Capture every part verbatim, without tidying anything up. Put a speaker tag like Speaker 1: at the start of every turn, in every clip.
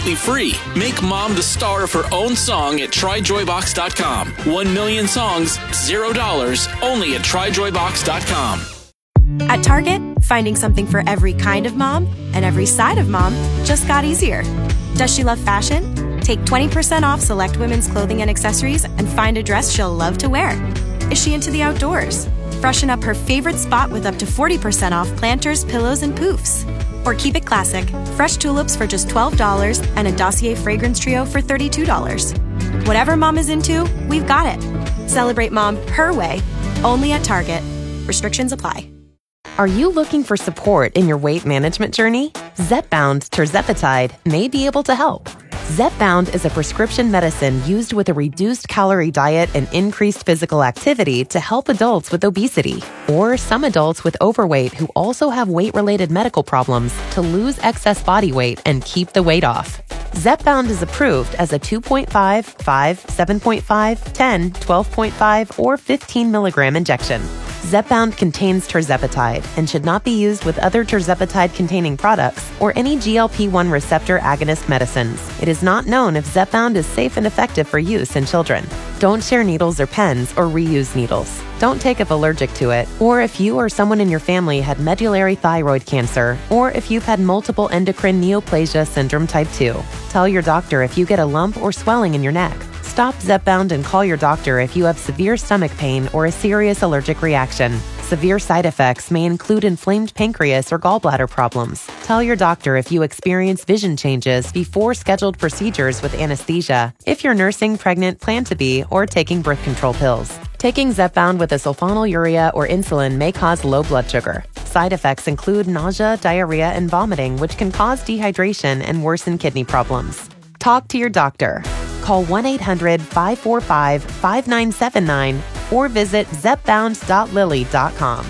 Speaker 1: completely free. Make Mom the star of her own song at try joy box dot com. One million songs, zero dollars, only at try joy box dot com.
Speaker 2: At Target, finding something for every kind of mom and every side of mom just got easier. Does she love fashion? Take twenty percent off select women's clothing and accessories and find a dress she'll love to wear. Is she into the outdoors? Freshen up her favorite spot with up to forty percent off planters, pillows, and poofs. Or keep it classic, fresh tulips for just twelve dollars and a Dossier fragrance trio for thirty-two dollars. Whatever mom is into, we've got it. Celebrate mom her way, only at Target. Restrictions apply.
Speaker 3: Are you looking for support in your weight management journey? Zepbound tirzepatide may be able to help. Zepbound is a prescription medicine used with a reduced calorie diet and increased physical activity to help adults with obesity, or some adults with overweight who also have weight-related medical problems to lose excess body weight and keep the weight off. Zepbound is approved as a two point five, five, seven point five, ten, twelve point five, or fifteen milligram injection. Zepbound contains tirzepatide and should not be used with other tirzepatide-containing products or any G L P one receptor agonist medicines. It is not known if Zepbound is safe and effective for use in children. Don't share needles or pens or reuse needles. Don't take if allergic to it, or if you or someone in your family had medullary thyroid cancer, or if you've had multiple endocrine neoplasia syndrome type two. Tell your doctor if you get a lump or swelling in your neck. Stop Zepbound and call your doctor if you have severe stomach pain or a serious allergic reaction. Severe side effects may include inflamed pancreas or gallbladder problems. Tell your doctor if you experience vision changes before scheduled procedures with anesthesia, if you're nursing, pregnant, plan to be, or taking birth control pills. Taking Zepbound with a sulfonylurea or insulin may cause low blood sugar. Side effects include nausea, diarrhea, and vomiting, which can cause dehydration and worsen kidney problems. Talk to your doctor. Call one eight hundred, five four five, five nine seven nine or visit zepbound dot lilly dot com.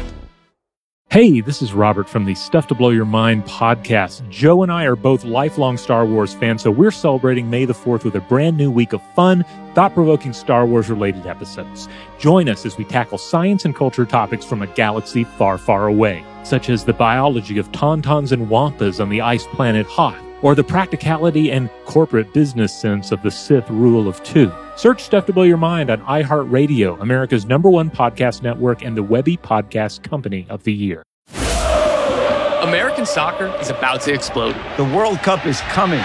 Speaker 4: Hey, this is Robert from the Stuff to Blow Your Mind podcast. Joe and I are both lifelong Star Wars fans, so we're celebrating May the fourth with a brand new week of fun, thought-provoking Star Wars-related episodes. Join us as we tackle science and culture topics from a galaxy far, far away, such as the biology of tauntauns and wampas on the ice planet Hoth, or the practicality and corporate business sense of the Sith rule of two. Search Stuff to Blow Your Mind on iHeartRadio, America's number one podcast network and the Webby Podcast Company of the Year.
Speaker 5: American soccer is about to explode.
Speaker 6: The World Cup is coming.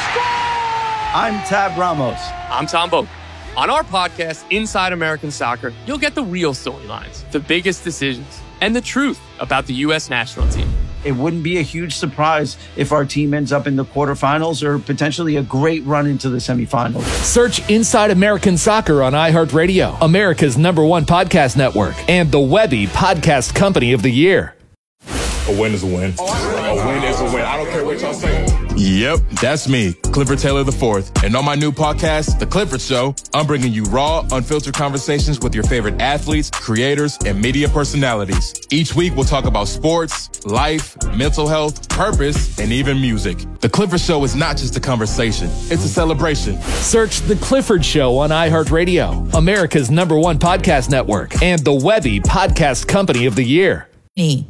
Speaker 6: I'm Tab Ramos.
Speaker 5: I'm Tom Boak. On our podcast, Inside American Soccer, you'll get the real storylines, the biggest decisions, and the truth about the U S national team.
Speaker 6: It wouldn't be a huge surprise if our team ends up in the quarterfinals or potentially a great run into the semifinals.
Speaker 7: Search Inside American Soccer on iHeartRadio, America's number one podcast network, and the Webby Podcast Company of the Year.
Speaker 8: A win is a win. A win is a win. I don't care what y'all say.
Speaker 9: Yep, that's me, Clifford Taylor the fourth. And on my new podcast, The Clifford Show, I'm bringing you raw, unfiltered conversations with your favorite athletes, creators, and media personalities. Each week, we'll talk about sports, life, mental health, purpose, and even music. The Clifford Show is not just a conversation, it's a celebration.
Speaker 7: Search The Clifford Show on iHeartRadio, America's number one podcast network, and the Webby Podcast Company of the Year.
Speaker 10: Me.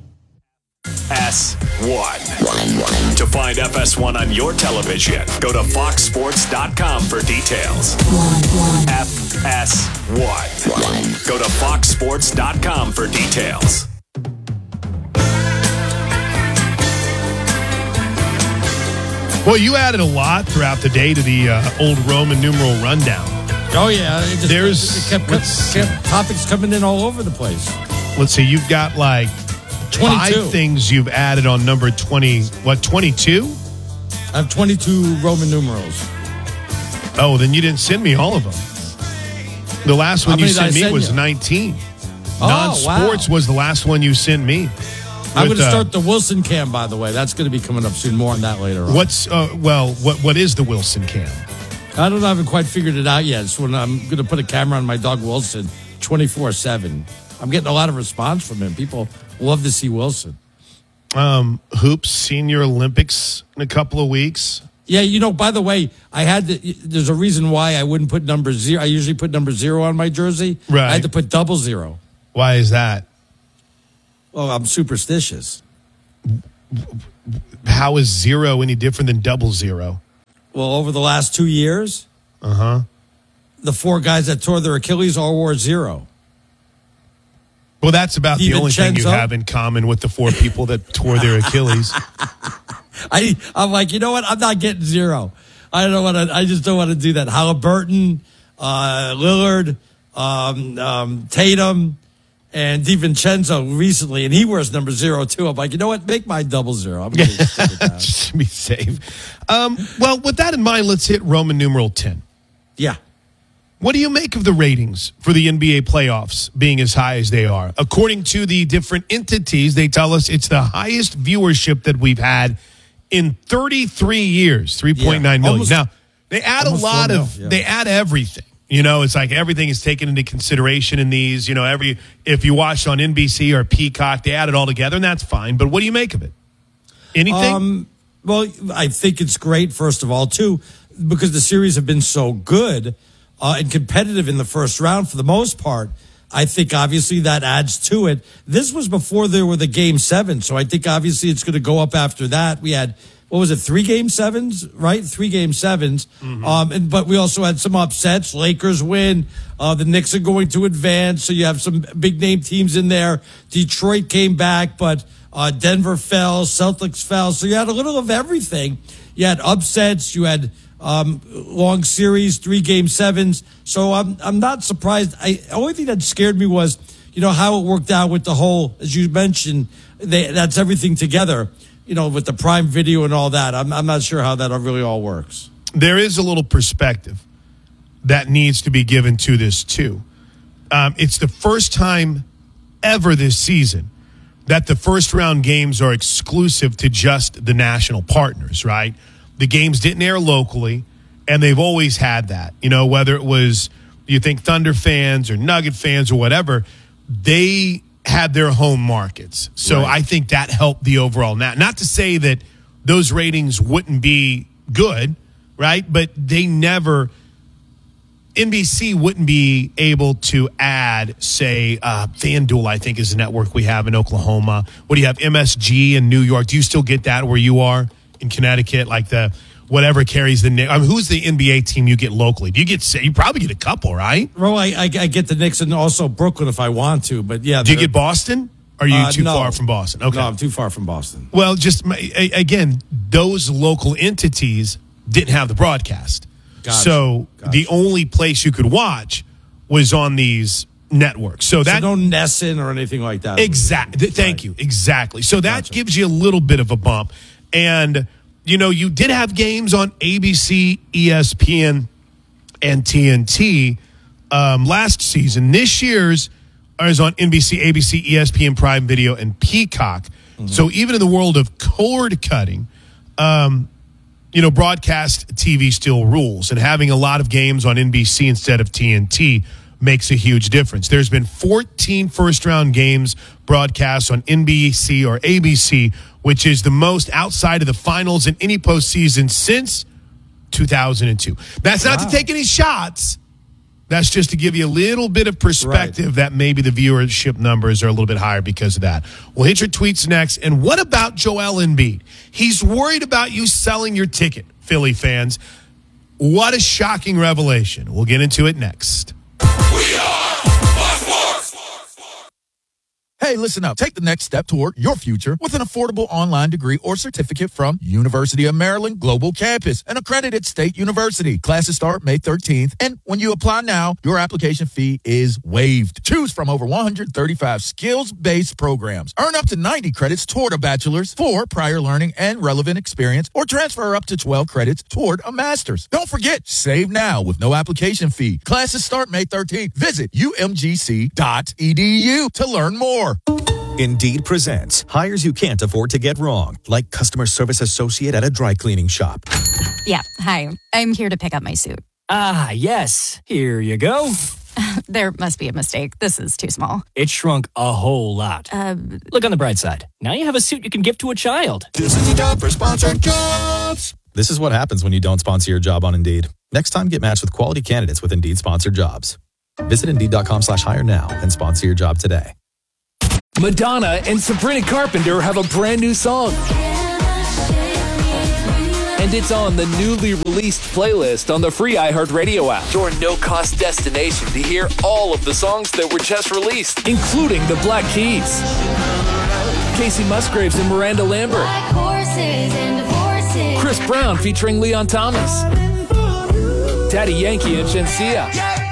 Speaker 11: S one. To find F S one on your television, go to fox sports dot com for details. F S one. Go to fox sports dot com for details.
Speaker 12: Well, you added a lot throughout the day to the uh, old Roman numeral rundown.
Speaker 13: Oh, yeah. It just,
Speaker 12: There's
Speaker 13: it kept, kept topics coming in all over the place.
Speaker 12: Let's see. You've got like
Speaker 13: twenty-two
Speaker 12: five things you've added on number twenty. What, twenty-two?
Speaker 13: I have twenty-two Roman numerals.
Speaker 12: Oh, then you didn't send me all of them. The last one you sent me was you? nineteen.
Speaker 13: Oh,
Speaker 12: Non-sports
Speaker 13: wow.
Speaker 12: was the last one you sent me.
Speaker 13: I'm going to
Speaker 12: uh,
Speaker 13: start the Wilson Cam, by the way. That's going to be coming up soon. More on that later on.
Speaker 12: What's uh, well? What what is the Wilson Cam?
Speaker 13: I don't know. I haven't quite figured it out yet. It's when I'm going to put a camera on my dog Wilson twenty-four seven. I'm getting a lot of response from him. People love to see Wilson.
Speaker 12: Um, hoops, Senior Olympics in a couple of weeks.
Speaker 13: Yeah, you know, by the way, I had to, there's a reason why I wouldn't put number zero. I usually put number zero on my jersey.
Speaker 12: Right.
Speaker 13: I had to put double zero.
Speaker 12: Why is that?
Speaker 13: Well, I'm superstitious.
Speaker 12: How is zero any different than double zero?
Speaker 13: Well, over the last two years,
Speaker 12: uh-huh.
Speaker 13: the four guys that tore their Achilles all wore zero.
Speaker 12: Well, that's about the only thing you
Speaker 13: DiVincenzo.
Speaker 12: have in common with the four people that tore their Achilles.
Speaker 13: I, I'm like, you know what? I'm not getting zero. I don't want to. I just don't want to do that. Halliburton, uh, Lillard, um, um, Tatum, and DiVincenzo recently, and he wears number zero too. I'm like, you know what? Make my double zero. I'm going to stick with that.
Speaker 12: Just to be safe. Um, well, with that in mind, let's hit Roman numeral ten.
Speaker 13: Yeah.
Speaker 12: What do you make of the ratings for the N B A playoffs being as high as they are? According to the different entities, they tell us it's the highest viewership that we've had in thirty-three years, three point nine
Speaker 13: Yeah,
Speaker 12: million.
Speaker 13: almost-
Speaker 12: Now, they add a
Speaker 13: almost
Speaker 12: lot
Speaker 13: four
Speaker 12: of,
Speaker 13: mil, yeah.
Speaker 12: they add everything. You know, it's like everything is taken into consideration in these. You know, every if you watch on N B C or Peacock, they add it all together, and that's fine. But what do you make of it? Anything?
Speaker 13: Um, well, I think it's great, first of all, too, because the series have been so good uh, and competitive in the first round for the most part. I think obviously that adds to it. This was before there were the game seven, so I think obviously it's going to go up after that. We had, what was it, three game sevens, right? Three game sevens. Mm-hmm. Um, and but we also had some upsets. Lakers win. Uh, the Knicks are going to advance, so you have some big name teams in there. Detroit came back, but uh, Denver fell. Celtics fell. So you had a little of everything. You had upsets. You had um, long series, three game sevens. So I'm I'm not surprised. I the only thing that scared me was, you know, how it worked out with the whole, as you mentioned, they, that's everything together. You know, with the Prime Video and all that. I'm I'm not sure how that really all works.
Speaker 12: There is a little perspective that needs to be given to this, too. Um, it's the first time ever this season that the first round games are exclusive to just the national partners, right? The games didn't air locally, and they've always had that. You know, whether it was, you think, Thunder fans or Nugget fans or whatever, they had their home markets. So right. I think that helped the overall. Not, not to say that those ratings wouldn't be good, right? But they never, N B C wouldn't be able to add, say, uh, FanDuel, I think, is the network we have in Oklahoma. What do you have, M S G in New York? Do you still get that where you are in Connecticut? Like the whatever carries the Knicks. I mean, who's the N B A team you get locally? Do you get, you probably get a couple, right?
Speaker 13: Well, I, I, I get the Knicks and also Brooklyn if I want to, but yeah.
Speaker 12: Do you get Boston? Are you
Speaker 13: uh,
Speaker 12: too
Speaker 13: no.
Speaker 12: far from Boston? Okay.
Speaker 13: No, I'm too far from Boston.
Speaker 12: Well, just again, those local entities didn't have the broadcast. Gotcha. So gotcha. The only place you could watch was on these networks. So that
Speaker 13: so no Nesson or anything like that.
Speaker 12: Exactly. Thank right. you. Exactly. So that gotcha. gives you a little bit of a bump. And you know, you did have games on A B C, E S P N, and T N T um, last season. This year's is on N B C, A B C, E S P N, Prime Video, and Peacock. Mm-hmm. So even in the world of cord cutting, um, you know, broadcast T V still rules. And having a lot of games on N B C instead of T N T makes a huge difference. There's been fourteen first-round games broadcast on N B C or A B C, which is the most outside of the finals in any postseason since two thousand two. That's not wow. to take any shots. That's just to give you a little bit of perspective right. that maybe the viewership numbers are a little bit higher because of that. We'll hit your tweets next. And what about Joel Embiid? He's worried about you selling your ticket, Philly fans. What a shocking revelation. We'll get into it next.
Speaker 10: We are Fox Sports.
Speaker 14: Hey, listen up. Take the next step toward your future with an affordable online degree or certificate from University of Maryland Global Campus, an accredited state university. Classes start May thirteenth, and when you apply now, your application fee is waived. Choose from over one hundred thirty-five skills-based programs. Earn up to ninety credits toward a bachelor's for prior learning and relevant experience, or transfer up to twelve credits toward a master's. Don't forget, save now with no application fee. Classes start May thirteenth. Visit U M G C dot E D U to learn more.
Speaker 15: Indeed presents hires you can't afford to get wrong, like customer service associate at a dry cleaning shop.
Speaker 16: Yeah, hi. I'm here to pick up my suit.
Speaker 17: Ah, yes. Here you go.
Speaker 16: There must be a mistake. This is too small.
Speaker 17: It shrunk a whole lot.
Speaker 16: Uh,
Speaker 17: Look on the bright side. Now you have a suit you can give to a child.
Speaker 10: This is the job for sponsored jobs.
Speaker 18: This is what happens when you don't sponsor your job on Indeed. Next time, get matched with quality candidates with Indeed sponsored jobs. Visit Indeed.com slash hire now and sponsor your job today.
Speaker 7: Madonna and Sabrina Carpenter have a brand new song. And it's on the newly released playlist on the free iHeartRadio app. Your no-cost destination to hear all of the songs that were just released, including the Black Keys, Casey Musgraves and Miranda Lambert, Chris Brown featuring Leon Thomas, Daddy Yankee and Shenseea,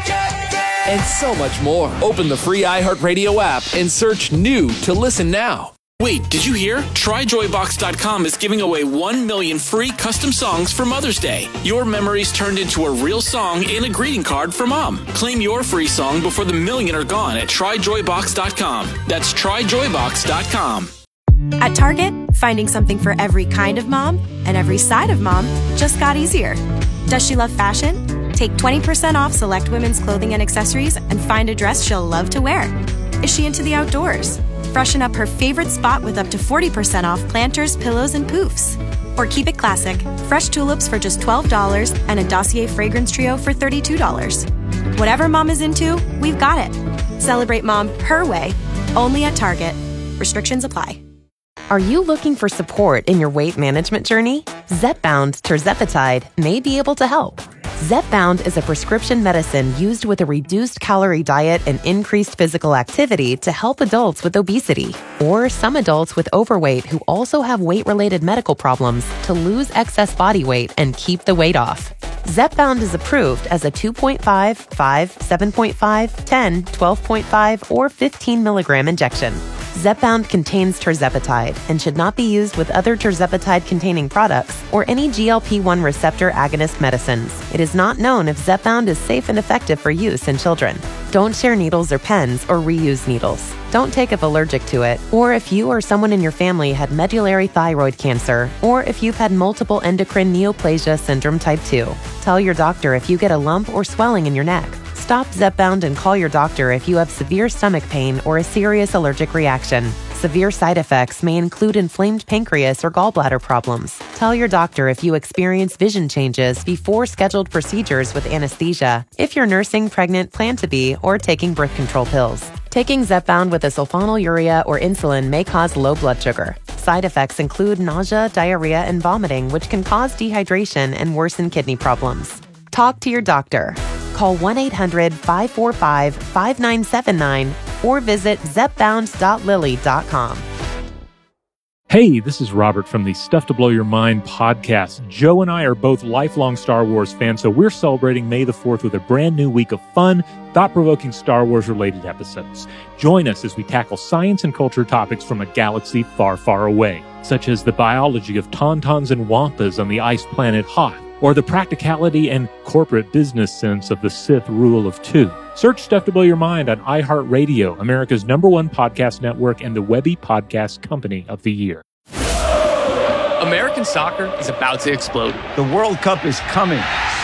Speaker 7: and so much more. Open the free iHeartRadio app and search new to listen now.
Speaker 1: Wait, did you hear? Try Joy Box dot com is giving away one million free custom songs for Mother's Day. Your memories turned into a real song and a greeting card for Mom. Claim your free song before the million are gone at Try Joy Box dot com. That's Try Joy Box dot com.
Speaker 2: At Target, finding something for every kind of mom and every side of mom just got easier. Does she love fashion? Take twenty percent off select women's clothing and accessories and find a dress she'll love to wear. Is she into the outdoors? Freshen up her favorite spot with up to forty percent off planters, pillows, and poofs. Or keep it classic, fresh tulips for just twelve dollars and a Dossier fragrance trio for thirty-two dollars. Whatever mom is into, we've got it. Celebrate mom her way, only at Target. Restrictions apply.
Speaker 3: Are you looking for support in your weight management journey? Zepbound tirzepatide may be able to help. Zepbound is a prescription medicine used with a reduced calorie diet and increased physical activity to help adults with obesity or some adults with overweight who also have weight-related medical problems to lose excess body weight and keep the weight off. Zepbound is approved as a two point five, five, seven point five, ten, twelve point five, or fifteen milligram injection. Zepbound contains tirzepatide and should not be used with other tirzepatide-containing products or any G L P one receptor agonist medicines. It is not known if Zepbound is safe and effective for use in children. Don't share needles or pens or reuse needles. Don't take if allergic to it, or if you or someone in your family had medullary thyroid cancer, or if you've had multiple endocrine neoplasia syndrome type two. Tell your doctor if you get a lump or swelling in your neck. Stop Zepbound and call your doctor if you have severe stomach pain or a serious allergic reaction. Severe side effects may include inflamed pancreas or gallbladder problems. Tell your doctor if you experience vision changes before scheduled procedures with anesthesia, if you're nursing, pregnant, plan to be, or taking birth control pills. Taking Zepbound with a sulfonylurea or insulin may cause low blood sugar. Side effects include nausea, diarrhea, and vomiting, which can cause dehydration and worsen kidney problems. Talk to your doctor. Call one eight hundred, five four five, five nine seven nine or visit zepbound dot lilly dot com.
Speaker 4: Hey, this is Robert from the Stuff to Blow Your Mind podcast. Joe and I are both lifelong Star Wars fans, so we're celebrating May the fourth with a brand new week of fun, thought-provoking Star Wars-related episodes. Join us as we tackle science and culture topics from a galaxy far, far away, such as the biology of tauntauns and wampas on the ice planet Hoth, or the practicality and corporate business sense of the Sith rule of two. Search Stuff to Blow Your Mind on iHeartRadio, America's number one podcast network and the Webby Podcast Company of the Year.
Speaker 5: American soccer is about to explode.
Speaker 6: The World Cup is coming.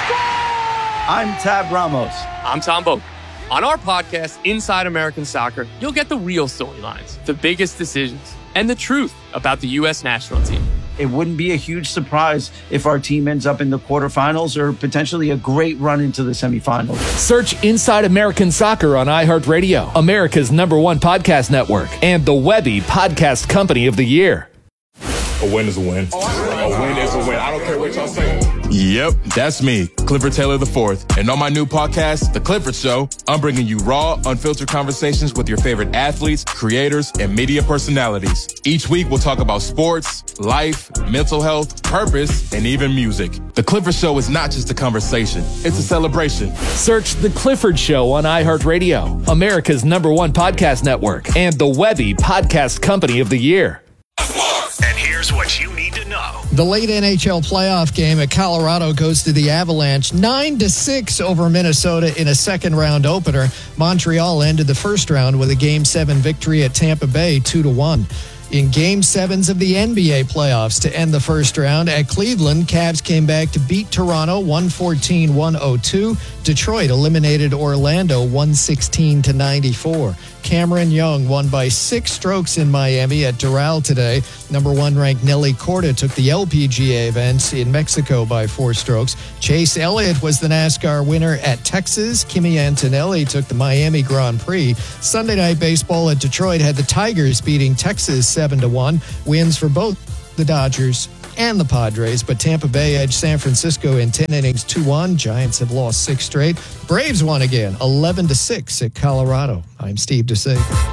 Speaker 6: I'm Tab Ramos.
Speaker 5: I'm Tom Boak. On our podcast, Inside American Soccer, you'll get the real storylines, the biggest decisions, and the truth about the U S national team.
Speaker 6: It wouldn't be a huge surprise if our team ends up in the quarterfinals or potentially a great run into the semifinals.
Speaker 7: Search Inside American Soccer on iHeartRadio, America's number one podcast network, and the Webby Podcast Company of the Year.
Speaker 8: A win is a win. A win is a win. I don't care what y'all say.
Speaker 9: Yep, that's me, Clifford Taylor the fourth. And on my new podcast, The Clifford Show, I'm bringing you raw, unfiltered conversations with your favorite athletes, creators, and media personalities. Each week, we'll talk about sports, life, mental health, purpose, and even music. The Clifford Show is not just a conversation, it's a celebration.
Speaker 7: Search The Clifford Show on iHeartRadio, America's number one podcast network, and the Webby Podcast Company of the Year.
Speaker 11: And here's what you need to know.
Speaker 19: The late N H L playoff game at Colorado goes to the Avalanche nine to six over Minnesota in a second round opener. Montreal ended the first round with a game seven victory at Tampa Bay two to one. In game sevens of the N B A playoffs to end the first round at Cleveland, Cavs came back to beat Toronto one fourteen to one oh two. Detroit eliminated Orlando one sixteen to ninety-four. Cameron Young won by six strokes in Miami at Doral today. Number one ranked Nelly Corda took the L P G A events in Mexico by four strokes. Chase Elliott was the NASCAR winner at Texas. Kimi Antonelli took the Miami Grand Prix. Sunday night baseball at Detroit had the Tigers beating Texas seven to one. Wins for both the Dodgers and the Padres, but Tampa Bay edged San Francisco in ten innings, two one. Giants have lost six straight. Braves won again, eleven to six at Colorado. I'm Steve DeSager.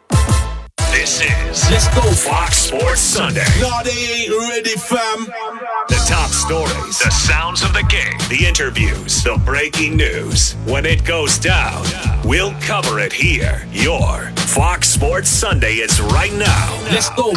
Speaker 11: This is Let's Go Fox Sports Sunday.
Speaker 10: No, they ain't ready, fam.
Speaker 11: The top stories, the sounds of the game, the interviews, the breaking news. When it goes down, we'll cover it here. Your Fox Sports Sunday is right now. Let's go.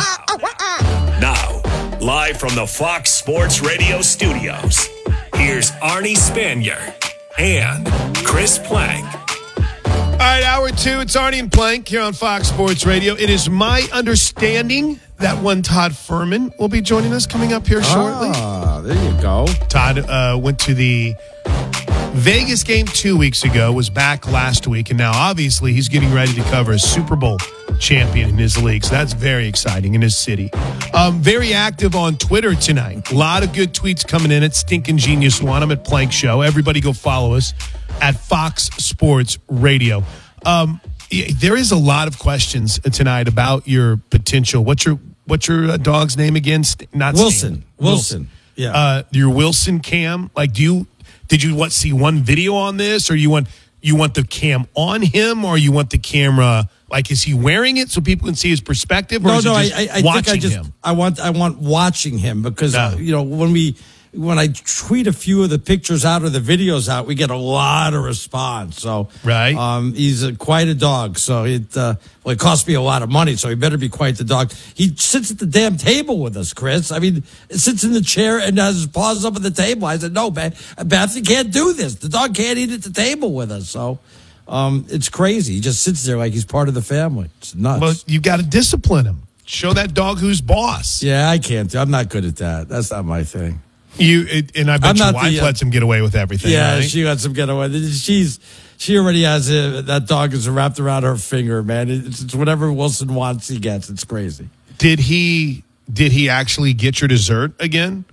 Speaker 11: Now, live from the Fox Sports Radio studios, here's Arnie Spanier and Chris Plank.
Speaker 12: All right, hour two, it's Arnie and Plank here on Fox Sports Radio. It is my understanding that one Todd Furman will be joining us coming up here shortly.
Speaker 6: Ah, there you go.
Speaker 12: Todd uh, went to the Vegas game two weeks ago, was back last week, and now obviously he's getting ready to cover a Super Bowl champion in his league, so that's very exciting in his city. Um, very active on Twitter tonight. A lot of good tweets coming in at Stinkin' Genius One. I'm at Plank Show. Everybody go follow us at Fox Sports Radio. Um, there is a lot of questions tonight about your potential. What's your what's your uh, dog's name again? St- not
Speaker 13: Wilson.
Speaker 12: Stan.
Speaker 13: Wilson.
Speaker 12: Wilson.
Speaker 13: Yeah.
Speaker 12: Uh, your Wilson cam. Like, do you did you what see one video on this, or you want you want the cam on him, or you want the camera? Like, is he wearing it so people can see his perspective? Or
Speaker 13: no,
Speaker 12: is
Speaker 13: no.
Speaker 12: it
Speaker 13: I,
Speaker 12: just
Speaker 13: I, I
Speaker 12: watching
Speaker 13: think I just
Speaker 12: him?
Speaker 13: I want I want watching him because
Speaker 12: No.
Speaker 13: uh, you know when we. When I tweet a few of the pictures out or the videos out, we get a lot of response. So,
Speaker 12: right,
Speaker 13: um, he's a, quite a dog. So it uh, well, it cost me a lot of money. So he better be quite the dog. He sits at the damn table with us, Chris. I mean, sits in the chair and has his paws up at the table. I said, "No, Beth, Beth, you can't do this. The dog can't eat at the table with us." So, um, it's crazy. He just sits there like he's part of the family. It's nuts.
Speaker 12: Well, you got to discipline him. Show that dog who's boss.
Speaker 13: Yeah, I can't. I'm not good at that. That's not my thing.
Speaker 12: You it, and I bet
Speaker 13: I'm
Speaker 12: your
Speaker 13: not
Speaker 12: wife
Speaker 13: the, uh,
Speaker 12: lets him get away with everything.
Speaker 13: Yeah,
Speaker 12: right?
Speaker 13: she lets him get away. She's she already has a, that dog is wrapped around her finger, man. It's, it's whatever Wilson wants, he gets. It's crazy.
Speaker 12: Did he did he actually get your dessert again?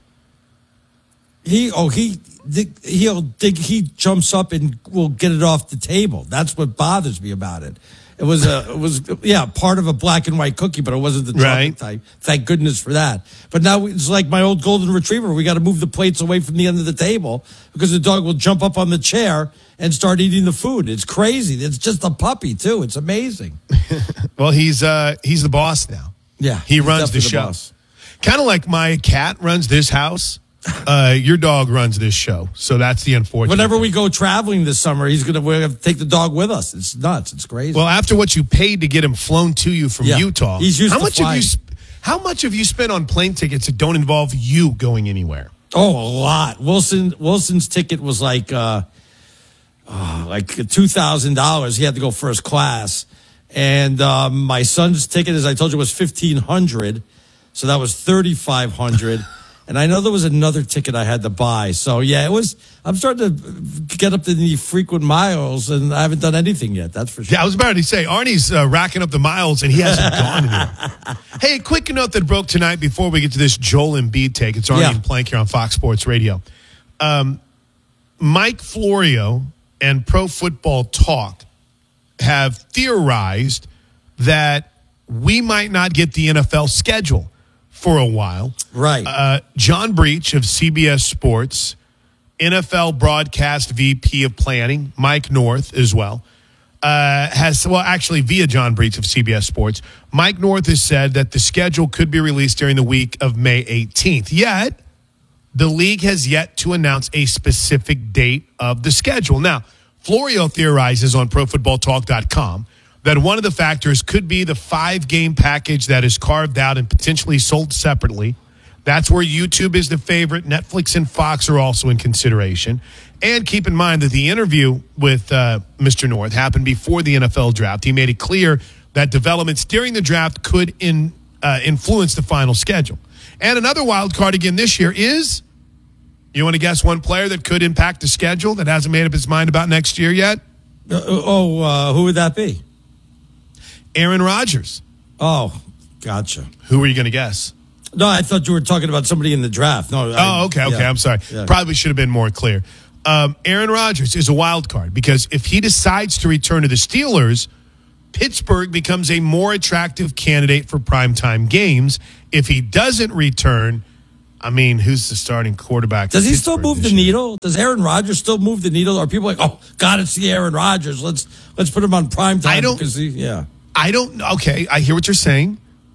Speaker 13: He oh he he'll dig, he jumps up and will get it off the table. That's what bothers me about it. It was a, it was, yeah, part of a black and white cookie, but it wasn't the chocolate
Speaker 12: Right.
Speaker 13: type. Thank goodness for that. But now it's like my old golden retriever. We got to move the plates away from the end of the table because the dog will jump up on the chair and start eating the food. It's crazy. It's just a puppy too. It's amazing.
Speaker 12: Well, he's uh he's the boss now.
Speaker 13: Yeah,
Speaker 12: He
Speaker 13: he's
Speaker 12: runs the
Speaker 13: definitely
Speaker 12: show.
Speaker 13: boss.
Speaker 12: Kind of like my cat runs this house. Uh, your dog runs this show. So that's the unfortunate.
Speaker 13: Whenever
Speaker 12: thing.
Speaker 13: we go traveling this summer, he's gonna we're gonna take the dog with us. It's nuts. It's crazy.
Speaker 12: Well, after what you paid to get him flown to you from
Speaker 13: Yeah.
Speaker 12: Utah,
Speaker 13: He's used
Speaker 12: how
Speaker 13: to
Speaker 12: much have
Speaker 13: flying.
Speaker 12: you sp- how much have you spent on plane tickets that don't involve you going anywhere?
Speaker 13: Oh, a lot. Wilson Wilson's ticket was like uh, uh like two thousand dollars. He had to go first class, and um, my son's ticket, as I told you, was fifteen hundred. So that was thirty five hundred. And I know there was another ticket I had to buy. So yeah, it was. I'm starting to get up to the frequent miles, and I haven't done anything yet. That's for sure.
Speaker 12: Yeah, I was about to say, Arnie's uh, racking up the miles, and he hasn't gone anywhere. Hey, a quick note that broke tonight before we get to this Joel Embiid take. It's Arnie
Speaker 13: Yeah.
Speaker 12: and Plank here on Fox Sports Radio. Um, Mike Florio and Pro Football Talk have theorized that we might not get the N F L schedule for a while.
Speaker 13: Right.
Speaker 12: Uh, John Breach of C B S Sports, N F L broadcast V P of planning, Mike North as well, uh, has, well, actually via John Breach of C B S Sports, Mike North has said that the schedule could be released during the week of May eighteenth. Yet, the league has yet to announce a specific date of the schedule. Now, Florio theorizes on pro football talk dot com that one of the factors could be the five-game package that is carved out and potentially sold separately. That's where YouTube is the favorite. Netflix and Fox are also in consideration. And keep in mind that the interview with uh, Mister North happened before the N F L draft. He made it clear that developments during the draft could in, uh, influence the final schedule. And another wild card again this year is, you want to guess one player that could impact the schedule that hasn't made up his mind about next year yet?
Speaker 13: Uh, oh, uh, who would that be?
Speaker 12: Aaron Rodgers.
Speaker 13: Oh, gotcha.
Speaker 12: Who were you going to guess?
Speaker 13: No, I thought you were talking about somebody in the draft. No. I,
Speaker 12: Oh, okay, okay.
Speaker 13: yeah.
Speaker 12: I'm sorry.
Speaker 13: Yeah.
Speaker 12: Probably should have been more clear. Um, Aaron Rodgers is a wild card because if he decides to return to the Steelers, Pittsburgh becomes a more attractive candidate for primetime games. If he doesn't return, I mean, who's the starting quarterback?
Speaker 13: Does he still move the needle? Does Aaron Rodgers still move the needle? Are people like, oh, gotta see Aaron Rodgers? Let's let's put him on prime time.
Speaker 12: I don't.
Speaker 13: Because he, yeah.
Speaker 12: I don't. Okay, I hear what you're saying.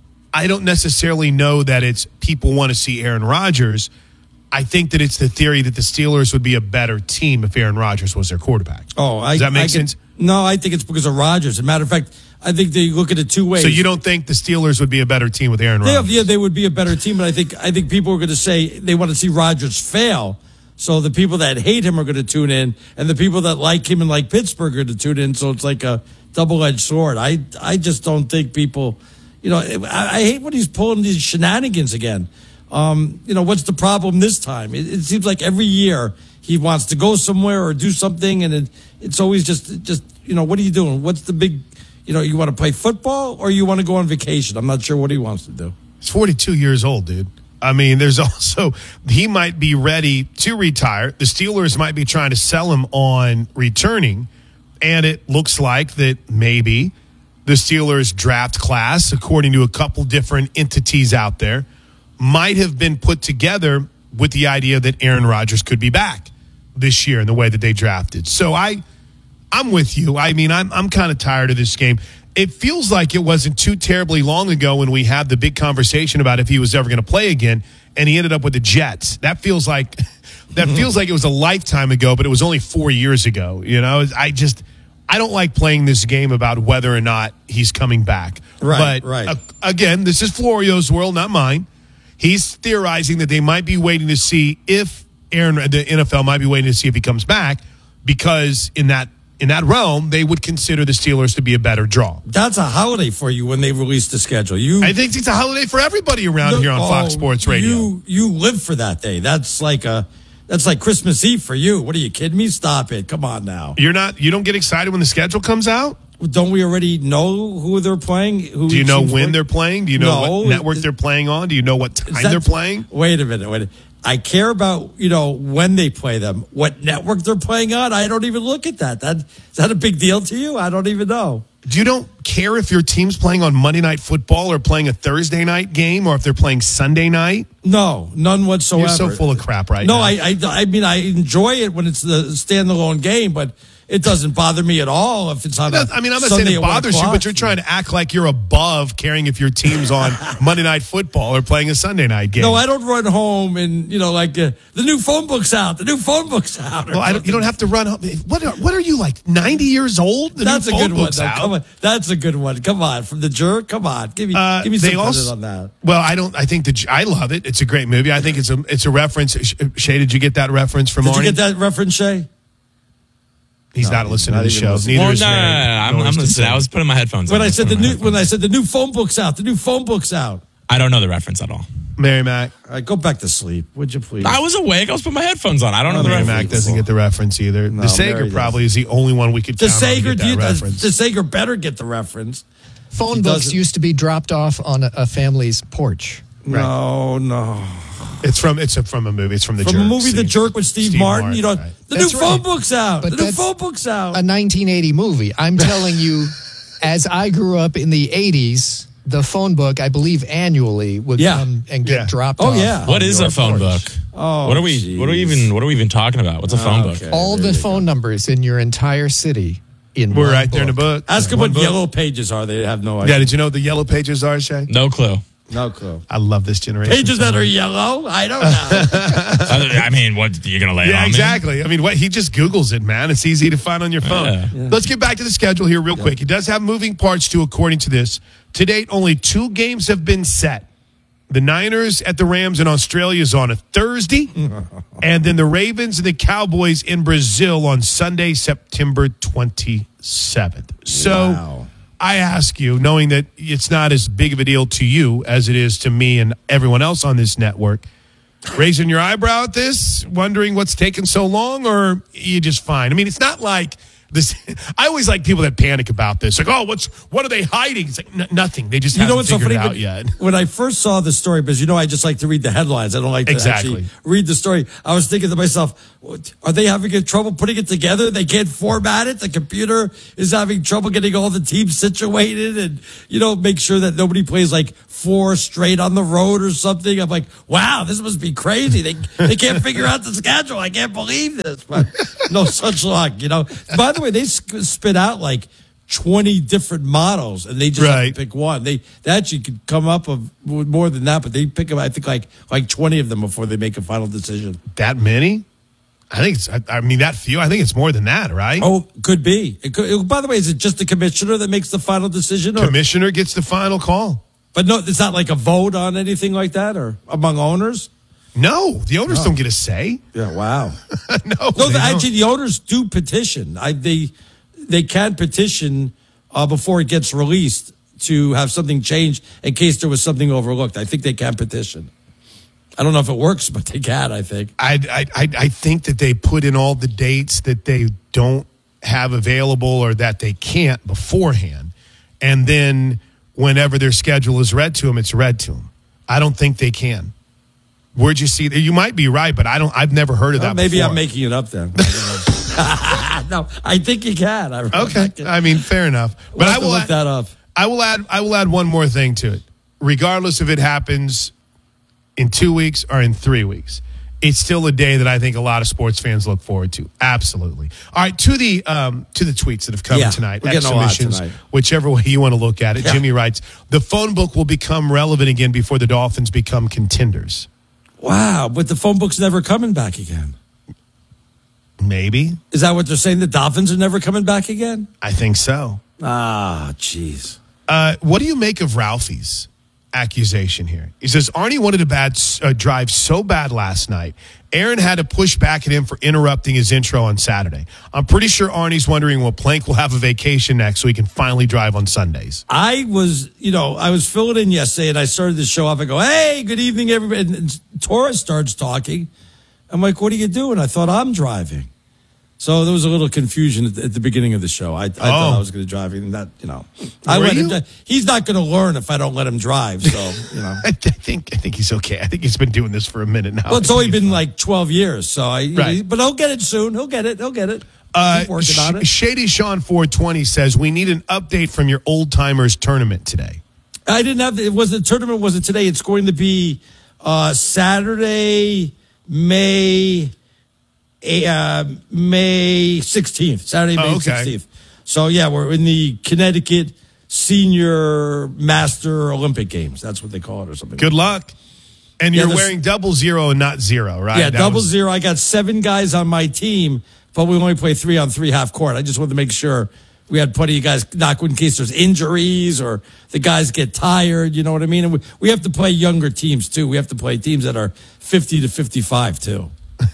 Speaker 12: I don't necessarily know that it's people want to see Aaron Rodgers. I think that it's the theory that the Steelers would be a better team if Aaron Rodgers was their quarterback.
Speaker 13: Oh, I,
Speaker 12: does that make
Speaker 13: I
Speaker 12: sense?
Speaker 13: Get, no, I think it's because of Rodgers. As a matter of fact, I think they look at it two ways.
Speaker 12: So you don't think the Steelers would be a better team with Aaron
Speaker 13: They
Speaker 12: Rodgers?
Speaker 13: have, yeah, they would be a better team, but I think I think people are going to say they want to see Rodgers fail. So the people that hate him are going to tune in, and the people that like him and like Pittsburgh are going to tune in. So it's like a double-edged sword. I I just don't think people, you know, I, I hate when he's pulling these shenanigans again. Um, you know, what's the problem this time? It, it seems like every year he wants to go somewhere or do something, and it, it's always just just you know, what are you doing? What's the big You know, you want to play football or you want to go on vacation? I'm not sure what he wants to do.
Speaker 12: He's forty-two years old, dude. I mean, there's also, he might be ready to retire. The Steelers might be trying to sell him on returning. And it looks like that maybe the Steelers draft class, according to a couple different entities out there, might have been put together with the idea that Aaron Rodgers could be back this year in the way that they drafted. So I... I'm with you. I mean, I'm I'm kind of tired of this game. It feels like it wasn't too terribly long ago when we had the big conversation about if he was ever going to play again, and he ended up with the Jets. That feels like that mm-hmm. feels like it was a lifetime ago, but it was only four years ago. You know, I just I don't like playing this game about whether or not he's coming back.
Speaker 13: Right,
Speaker 12: but
Speaker 13: right.
Speaker 12: Uh, again, this is Florio's world, not mine. He's theorizing that they might be waiting to see if Aaron, the N F L might be waiting to see if he comes back, because in that. In that realm, they would consider the Steelers to be a better draw.
Speaker 13: That's a holiday for you when they release the schedule. You,
Speaker 12: I think it's a holiday for everybody around
Speaker 13: no,
Speaker 12: here on
Speaker 13: oh,
Speaker 12: Fox Sports Radio.
Speaker 13: You you live for that day. That's like a that's like Christmas Eve for you. What are you kidding me? Stop it! Come on now.
Speaker 12: You're not. You don't get excited when the schedule comes out.
Speaker 13: Don't we already know who they're playing? Who
Speaker 12: Do you know when
Speaker 13: for?
Speaker 12: they're playing? Do you know
Speaker 13: no,
Speaker 12: what network they're playing on? Do you know what time
Speaker 13: that,
Speaker 12: they're playing?
Speaker 13: Wait a minute. Wait. A minute. I care about, you know, when they play them, what network they're playing on. I don't even look at that. That is that a big deal to you? I don't even know.
Speaker 12: You don't care if your team's playing on Monday Night Football or playing a Thursday night game, or if they're playing Sunday night?
Speaker 13: No, none whatsoever.
Speaker 12: You're so full of crap right
Speaker 13: no,
Speaker 12: now.
Speaker 13: No, I, I, I mean, I enjoy it when it's the standalone game, but it doesn't bother me at all if it's on. A
Speaker 12: I mean, I'm not
Speaker 13: Sunday
Speaker 12: saying it bothers you, but you're trying to act like you're above caring if your team's on Monday Night Football or playing a Sunday night game.
Speaker 13: No, I don't run home and you know, like uh, the new phone book's out. The new phone book's out.
Speaker 12: Well, I don't, you don't have to run home. What are, what are you, like ninety years old? The
Speaker 13: That's
Speaker 12: new
Speaker 13: a
Speaker 12: phone
Speaker 13: good one.
Speaker 12: book's
Speaker 13: Though.
Speaker 12: out.
Speaker 13: Come on, that's a good one. Come on, from the Jerk. Come on, give me
Speaker 12: uh,
Speaker 13: give me some
Speaker 12: credit
Speaker 13: also, on that.
Speaker 12: Well, I don't. I think the I love it. It's a great movie. I think it's a it's a reference. Shay, did you get that reference from
Speaker 13: Did
Speaker 12: Arnie?
Speaker 13: you get that reference, Shay?
Speaker 12: He's
Speaker 13: no,
Speaker 12: not listening
Speaker 13: not
Speaker 12: to the show.
Speaker 13: Listening.
Speaker 12: Neither
Speaker 20: well,
Speaker 12: is
Speaker 20: no,
Speaker 12: Mary.
Speaker 20: no, no, no. I'm, I'm listening. I was putting my headphones
Speaker 13: when
Speaker 20: on.
Speaker 13: I said the new when
Speaker 20: on.
Speaker 13: I said the new phone book's out. The new phone book's out.
Speaker 20: I don't know the reference at all.
Speaker 12: Mary Mac.
Speaker 13: All right, go back to sleep, would you please?
Speaker 20: I was awake. I was putting my headphones on. I don't
Speaker 12: no,
Speaker 20: know the
Speaker 12: Mary
Speaker 20: reference.
Speaker 12: Mac doesn't get the reference either.
Speaker 13: No,
Speaker 12: the Sager
Speaker 13: Mary
Speaker 12: probably
Speaker 13: does.
Speaker 12: is the only one we could
Speaker 13: The
Speaker 12: count on to
Speaker 13: Sager,
Speaker 12: get that
Speaker 13: dude,
Speaker 12: reference.
Speaker 13: the Sager better get the reference.
Speaker 19: Phone books used to be dropped off on a, a family's porch.
Speaker 13: Right. No, no.
Speaker 12: It's from it's a, from a movie. It's from the
Speaker 13: from
Speaker 12: Jerk.
Speaker 13: a movie,
Speaker 12: Steve,
Speaker 13: The Jerk with Steve,
Speaker 12: Steve
Speaker 13: Martin.
Speaker 12: Martin.
Speaker 13: You know,
Speaker 12: Right.
Speaker 13: the
Speaker 19: That's
Speaker 13: new
Speaker 19: right.
Speaker 13: phone book's out.
Speaker 19: But
Speaker 13: the new
Speaker 19: that's
Speaker 13: phone book's out.
Speaker 19: A nineteen eighty movie. I'm telling you, as I grew up in the eighties, the phone book, I believe annually, would
Speaker 13: Yeah.
Speaker 19: come and get
Speaker 12: Yeah.
Speaker 19: dropped
Speaker 13: Oh,
Speaker 19: off.
Speaker 13: yeah.
Speaker 20: What is a phone book?
Speaker 13: Oh,
Speaker 20: what are we?
Speaker 13: geez.
Speaker 20: What are we even? What are we even talking about? What's a phone
Speaker 13: Okay.
Speaker 20: book?
Speaker 19: All the phone numbers in your entire city in
Speaker 12: We're
Speaker 19: one
Speaker 12: right there in the
Speaker 19: book.
Speaker 12: book.
Speaker 13: Ask them
Speaker 12: One
Speaker 13: what
Speaker 12: book.
Speaker 13: yellow pages are. They have no idea.
Speaker 12: Yeah, did you know what the yellow pages are, Shay?
Speaker 20: No clue.
Speaker 13: No clue.
Speaker 12: I love this generation.
Speaker 13: Pages that are yellow? I don't know.
Speaker 20: I mean, what you're gonna lay it
Speaker 12: Yeah,
Speaker 20: on me?
Speaker 12: exactly. I mean, what he just Googles it, man. It's easy to find on your phone.
Speaker 20: Yeah.
Speaker 13: Yeah.
Speaker 12: Let's get back to the schedule here real quick. It does have moving parts too, according to this. To date, only two games have been set. The Niners at the Rams in Australia is on a Thursday, and then the Ravens and the Cowboys in Brazil on Sunday, September twenty-seventh. So
Speaker 13: Wow.
Speaker 12: I ask you, knowing that it's not as big of a deal to you as it is to me and everyone else on this network, raising your eyebrow at this, wondering what's taking so long, or you just fine? I mean, it's not like this. I always like people that panic about this. Like, oh, what's what are they hiding? It's like n- nothing. They just
Speaker 13: You know
Speaker 12: haven't
Speaker 13: what's so
Speaker 12: figured
Speaker 13: funny?
Speaker 12: it out
Speaker 13: When,
Speaker 12: yet.
Speaker 13: when I first saw the story, because you know I just like to read the headlines. I don't like to
Speaker 12: Exactly.
Speaker 13: actually read the story. I was thinking to myself, are they having trouble putting it together? They can't format it. The computer is having trouble getting all the teams situated and, you know, make sure that nobody plays like four straight on the road or something. I'm like, wow, this must be crazy. They they can't figure out the schedule. I can't believe this. But no such luck, you know. By the way, they spit out like twenty different models, and they just
Speaker 12: right.
Speaker 13: have to pick one. They, they actually could come up with more than that, but they pick up, I think, like like twenty of them before they make a final decision.
Speaker 12: That many? I think it's, I, I mean, that few, I think it's more than that, right?
Speaker 13: Oh, could be. It could, it, by the way, is it just the commissioner that makes the final decision? Or?
Speaker 12: Commissioner gets the final call.
Speaker 13: But no, it's not like a vote on anything like that, or among owners?
Speaker 12: No, the owners no. don't get a say.
Speaker 13: Yeah, wow.
Speaker 12: no,
Speaker 13: no the, actually, the owners do petition. I, they they can petition uh, before it gets released to have something changed in case there was something overlooked. I think they can petition. I don't know if it works, but they can, I think.
Speaker 12: I, I, I think that they put in all the dates that they don't have available or that they can't beforehand. And then whenever their schedule is read to them, it's read to them. I don't think they can. Where'd you see that? You might be right, but I don't, I've never heard of
Speaker 13: well,
Speaker 12: that
Speaker 13: maybe
Speaker 12: before.
Speaker 13: I'm making it up then. I no, I think you can. I
Speaker 12: okay.
Speaker 13: Can.
Speaker 12: I mean, fair enough. But
Speaker 13: we'll
Speaker 12: I will
Speaker 13: look
Speaker 12: add,
Speaker 13: that up.
Speaker 12: I will add, I will add one more thing to it. Regardless if it happens in two weeks or in three weeks, it's still a day that I think a lot of sports fans look forward to. Absolutely. All right, to the um, to the tweets that have come
Speaker 13: yeah,
Speaker 12: tonight,
Speaker 13: we're getting a lot tonight.
Speaker 12: Whichever way you want to look at it.
Speaker 13: Yeah.
Speaker 12: Jimmy writes, the phone book will become relevant again before the Dolphins become contenders.
Speaker 13: Wow, but the phone book's never coming back again.
Speaker 12: Maybe.
Speaker 13: Is that what they're saying? The Dolphins are never coming back again?
Speaker 12: I think so.
Speaker 13: Ah, jeez.
Speaker 12: Uh, what do you make of Ralphie's accusation here? He says, Arnie wanted a bad uh, drive so bad last night. Aaron had to push back at him for interrupting his intro on Saturday. I'm pretty sure Arnie's wondering, well, Plank will have a vacation next so he can finally drive on Sundays.
Speaker 13: I was, you know, I was filling in yesterday and I started the show off. I go, hey, good evening, everybody. And, and Torres starts talking. I'm like, what are you doing? I thought I'm driving. So there was a little confusion at the, at the beginning of the show. I, I oh. thought I was going to drive, and that, you know, I
Speaker 12: Were
Speaker 13: let
Speaker 12: you?
Speaker 13: him. He's not going to learn if I don't let him drive. So, you know,
Speaker 12: I think I think he's okay. I think he's been doing this for a minute now.
Speaker 13: Well, it's only been like twelve years, so I.
Speaker 12: Right.
Speaker 13: Know, but he'll get it soon. He'll get it. He'll get it.
Speaker 12: Uh,
Speaker 13: Keep working on it.
Speaker 12: Shady Sean four twenty says we need an update from your old timers tournament today.
Speaker 13: I didn't have. It was the tournament. Was it today? It's going to be uh, Saturday, May. Uh, May sixteenth, Saturday, May
Speaker 12: oh, okay.
Speaker 13: sixteenth. So, yeah, we're in the Connecticut Senior Master Olympic Games. That's what they call it or something.
Speaker 12: Good luck. And
Speaker 13: Yeah,
Speaker 12: you're
Speaker 13: this-
Speaker 12: wearing double zero and not zero, right?
Speaker 13: Yeah,
Speaker 12: That
Speaker 13: double
Speaker 12: was-
Speaker 13: zero. I got seven guys on my team, but we only play three on three half court. I just wanted to make sure we had plenty of guys knock in case there's injuries or the guys get tired. You know what I mean? And we, we have to play younger teams, too. We have to play teams that are fifty to fifty-five, too.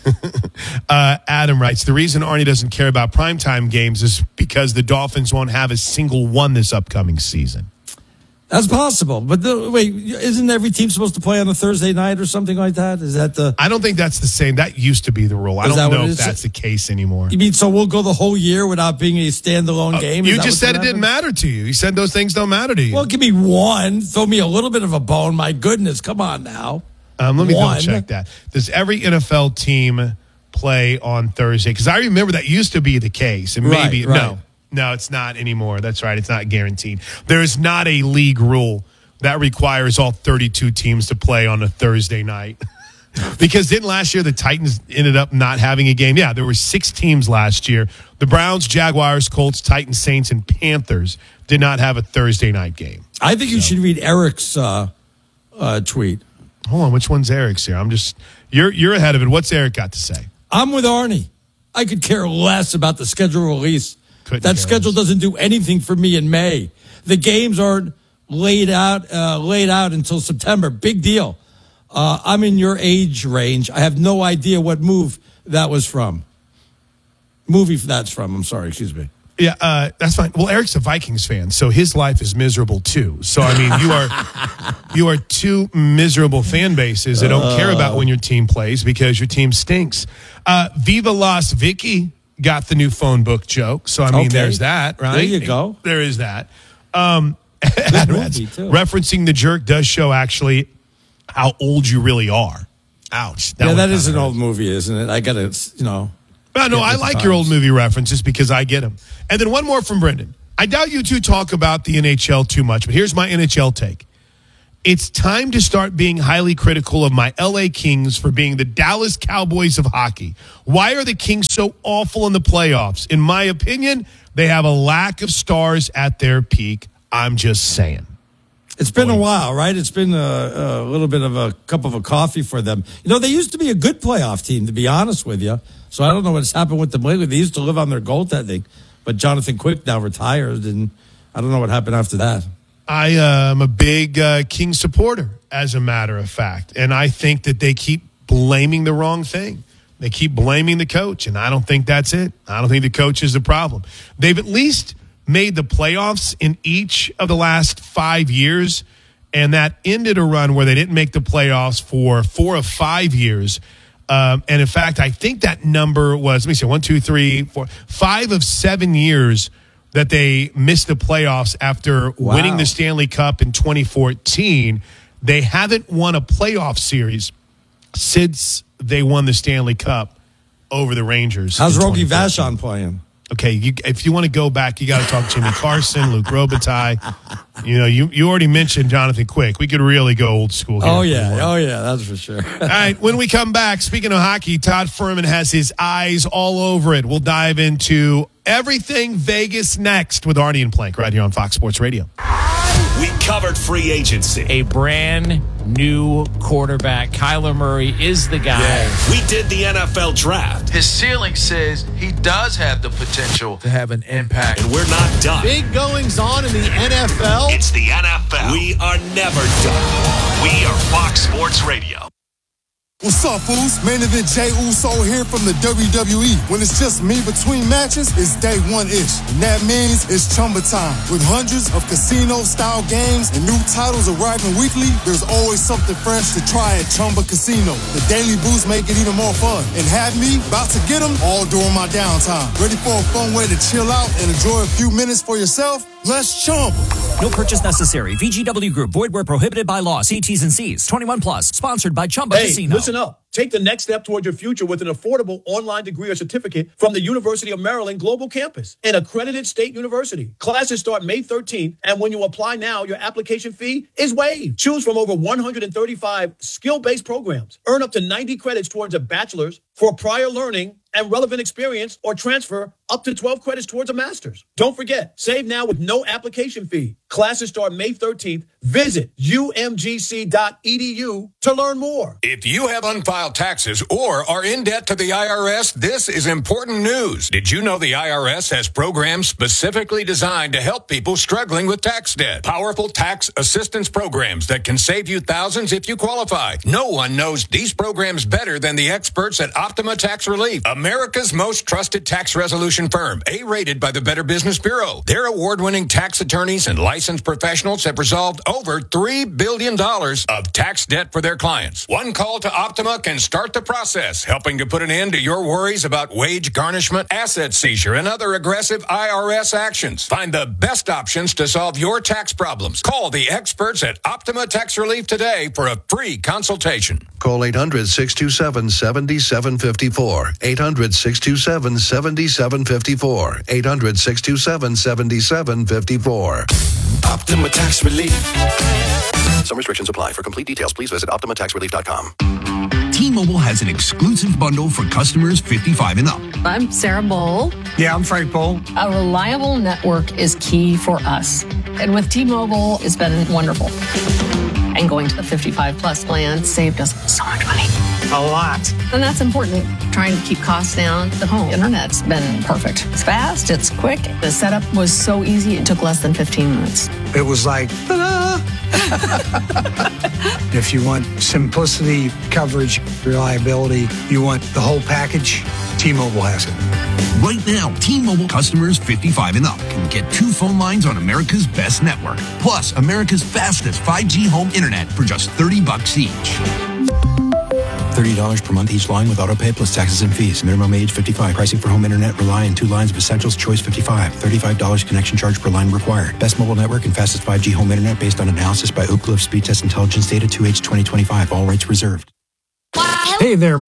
Speaker 12: uh, Adam writes, the reason Arnie doesn't care about primetime games is because the Dolphins won't have a single one this upcoming season.
Speaker 13: That's possible. But the, wait, isn't every team supposed to play on a Thursday night or something like that? Is that the...
Speaker 12: I don't think that's the same. That used to be the rule. I
Speaker 13: Is
Speaker 12: don't
Speaker 13: that
Speaker 12: know
Speaker 13: what it
Speaker 12: if
Speaker 13: is?
Speaker 12: that's the case anymore.
Speaker 13: You mean so we'll go the whole year without being a standalone
Speaker 12: Uh,
Speaker 13: game? Is
Speaker 12: you
Speaker 13: that
Speaker 12: just
Speaker 13: what's
Speaker 12: said it
Speaker 13: gonna
Speaker 12: didn't
Speaker 13: happen?
Speaker 12: matter to you. You said those things don't matter to you.
Speaker 13: Well, give me one. Throw me a little bit of a bone. My goodness. Come on now.
Speaker 12: Um, let me
Speaker 13: One.
Speaker 12: double check that. Does every N F L team play on Thursday? Because I remember that used to be the case. And maybe,
Speaker 13: Right, right.
Speaker 12: no, no, it's not anymore. That's right. It's not guaranteed. There is not a league rule that requires all thirty-two teams to play on a Thursday night. Because didn't last year the Titans ended up not having a game? Yeah, there were six teams last year. The Browns, Jaguars, Colts, Titans, Saints, and Panthers did not have a Thursday night game.
Speaker 13: I think you should read Eric's uh, uh, tweet.
Speaker 12: Hold on, which one's Eric's here? I'm just you're you're ahead of it. What's Eric got to say?
Speaker 13: I'm with Arnie. I could care less about the schedule release.
Speaker 12: Couldn't
Speaker 13: that
Speaker 12: care
Speaker 13: schedule doesn't do anything for me in May. The games aren't laid out uh, laid out until September. Big deal. Uh, I'm in your age range. I have no idea what move that was from. Movie that's from. I'm sorry. Excuse me.
Speaker 12: Yeah, uh, that's fine. Well, Eric's a Vikings fan, so his life is miserable too. So I mean, you are you are two miserable fan bases that don't care about when your team plays because your team stinks. Uh, Viva Las Vicky got the new phone book joke, so I mean,
Speaker 13: Okay.
Speaker 12: there's that, right?
Speaker 13: There you go.
Speaker 12: There is that. Um,
Speaker 13: movie, too.
Speaker 12: Referencing the jerk does show actually how old you really are. Ouch.
Speaker 13: yeah,
Speaker 12: one
Speaker 13: that
Speaker 12: kinda
Speaker 13: is an
Speaker 12: hurt.
Speaker 13: old movie, isn't it? I got to, you know.
Speaker 12: No, no,
Speaker 13: get
Speaker 12: I
Speaker 13: with the
Speaker 12: like your
Speaker 13: times.
Speaker 12: old movie references because I get them. And then one more from Brendan. I doubt you two talk about the N H L too much, but here's my N H L take. it's time to start being highly critical of my L A Kings for being the Dallas Cowboys of hockey. Why are the Kings so awful in the playoffs? In my opinion, they have a lack of stars at their peak. I'm just saying.
Speaker 13: It's been a while, right? It's been a, a little bit of a cup of a coffee for them. You know, they used to be a good playoff team, to be honest with you. So I don't know what's happened with them lately. They used to live on their goaltending, but Jonathan Quick now retired, and I don't know what happened after that.
Speaker 12: I uh, am a big uh, King supporter, as a matter of fact, and I think that they keep blaming the wrong thing. They keep blaming the coach, and I don't think that's it. I don't think the coach is the problem. They've at least made the playoffs in each of the last five years, and that ended a run where they didn't make the playoffs for four of five years. Um, and in fact, I think that number was, let me see, one, two, three, four, five of seven years that they missed the playoffs after wow. winning the Stanley Cup in twenty fourteen. They haven't won a playoff series since they won the Stanley Cup over the Rangers.
Speaker 13: How's Rogie Vachon playing?
Speaker 12: Okay, you, if you want to go back, you got to talk Jimmy Carson, Luc Robitaille. You know, you, you already mentioned Jonathan Quick. We could really go old school here.
Speaker 13: Oh, yeah. Oh, yeah. That's for sure.
Speaker 12: All right, when we come back, speaking of hockey, Todd Furman has his eyes all over it. We'll dive into everything Vegas next with Arnie and Plank right here on Fox Sports Radio.
Speaker 11: We covered free agency.
Speaker 21: A brand new quarterback. Kyler Murray is the guy.
Speaker 11: Yeah. We did the N F L draft.
Speaker 22: His ceiling says he does have the potential to have an impact.
Speaker 11: And we're not done.
Speaker 23: Big goings on in the N F L.
Speaker 11: It's the N F L. We are never done. We are Fox Sports Radio.
Speaker 24: What's up, fools? Main event Jey Uso here from the W W E. When it's just me between matches, it's day one-ish. And that means it's Chumba time. With hundreds of casino-style games and new titles arriving weekly, there's always something fresh to try at Chumba Casino. The daily boosts make it even more fun. And have me about to get them all during my downtime. Ready for a fun way to chill out and enjoy a few minutes for yourself? Let's Chumba.
Speaker 25: No purchase necessary. V G W Group. Void where prohibited by law. See T's and C's. twenty-one plus. Sponsored by Chumba
Speaker 26: hey,
Speaker 25: Casino.
Speaker 26: Listen up. Take the next step toward your future with an affordable online degree or certificate from the University of Maryland Global Campus, an accredited state university. Classes start May thirteenth, and when you apply now, your application fee is waived. Choose from over one hundred thirty-five skill-based programs. Earn up to ninety credits towards a bachelor's for prior learning and relevant experience, or transfer up to twelve credits towards a master's. Don't forget, save now with no application fee. Classes start May thirteenth. Visit U M G C dot E D U to learn more.
Speaker 27: If you have unfiled taxes or are in debt to the I R S, this is important news. Did you know the I R S has programs specifically designed to help people struggling with tax debt? Powerful tax assistance programs that can save you thousands if you qualify. No one knows these programs better than the experts at Optima Tax Relief, America's most trusted tax resolution firm, A-rated by the Better Business Bureau. Their award-winning tax attorneys and licensed professionals have resolved over three billion dollars of tax debt for their clients. One call to Optima can start the process, helping to put an end to your worries about wage garnishment, asset seizure, and other aggressive I R S actions. Find the best options to solve your tax problems. Call the experts at Optima Tax Relief today for a free consultation.
Speaker 28: Call eight hundred, six two seven, seven seven five four. eight hundred, six two seven, seven seven five four. eight hundred, six two seven, seven seven five four. Optima Tax Relief. Some restrictions apply. For complete details, please visit optima tax relief dot com.
Speaker 29: T-Mobile has an exclusive bundle for customers fifty-five and up.
Speaker 30: I'm Sarah Bowl.
Speaker 29: Yeah, I'm Frank Bowl.
Speaker 30: A reliable network is key for us. And with T-Mobile, it's been wonderful. And going to the fifty-five plus plan saved us so much money.
Speaker 29: A lot.
Speaker 30: And that's important. Trying to keep costs down. The home internet's been perfect. It's fast, it's quick. The setup was so easy, it took less than fifteen minutes.
Speaker 29: It was like, ta-da! If you want simplicity, coverage, reliability, you want the whole package, T-Mobile has it. Right now, T-Mobile customers fifty-five and up can get two phone lines on America's best network, plus America's fastest five G home internet for just thirty bucks each. thirty dollars per month each line with autopay plus taxes and fees. Minimum age fifty-five. Pricing for home internet rely on two lines of Essentials Choice fifty-five. thirty-five dollars connection charge per line required. Best mobile network and fastest five G home internet based on analysis by Oak Cliff Speed Test Intelligence Data two H twenty twenty-five. All rights reserved.
Speaker 31: Hey there.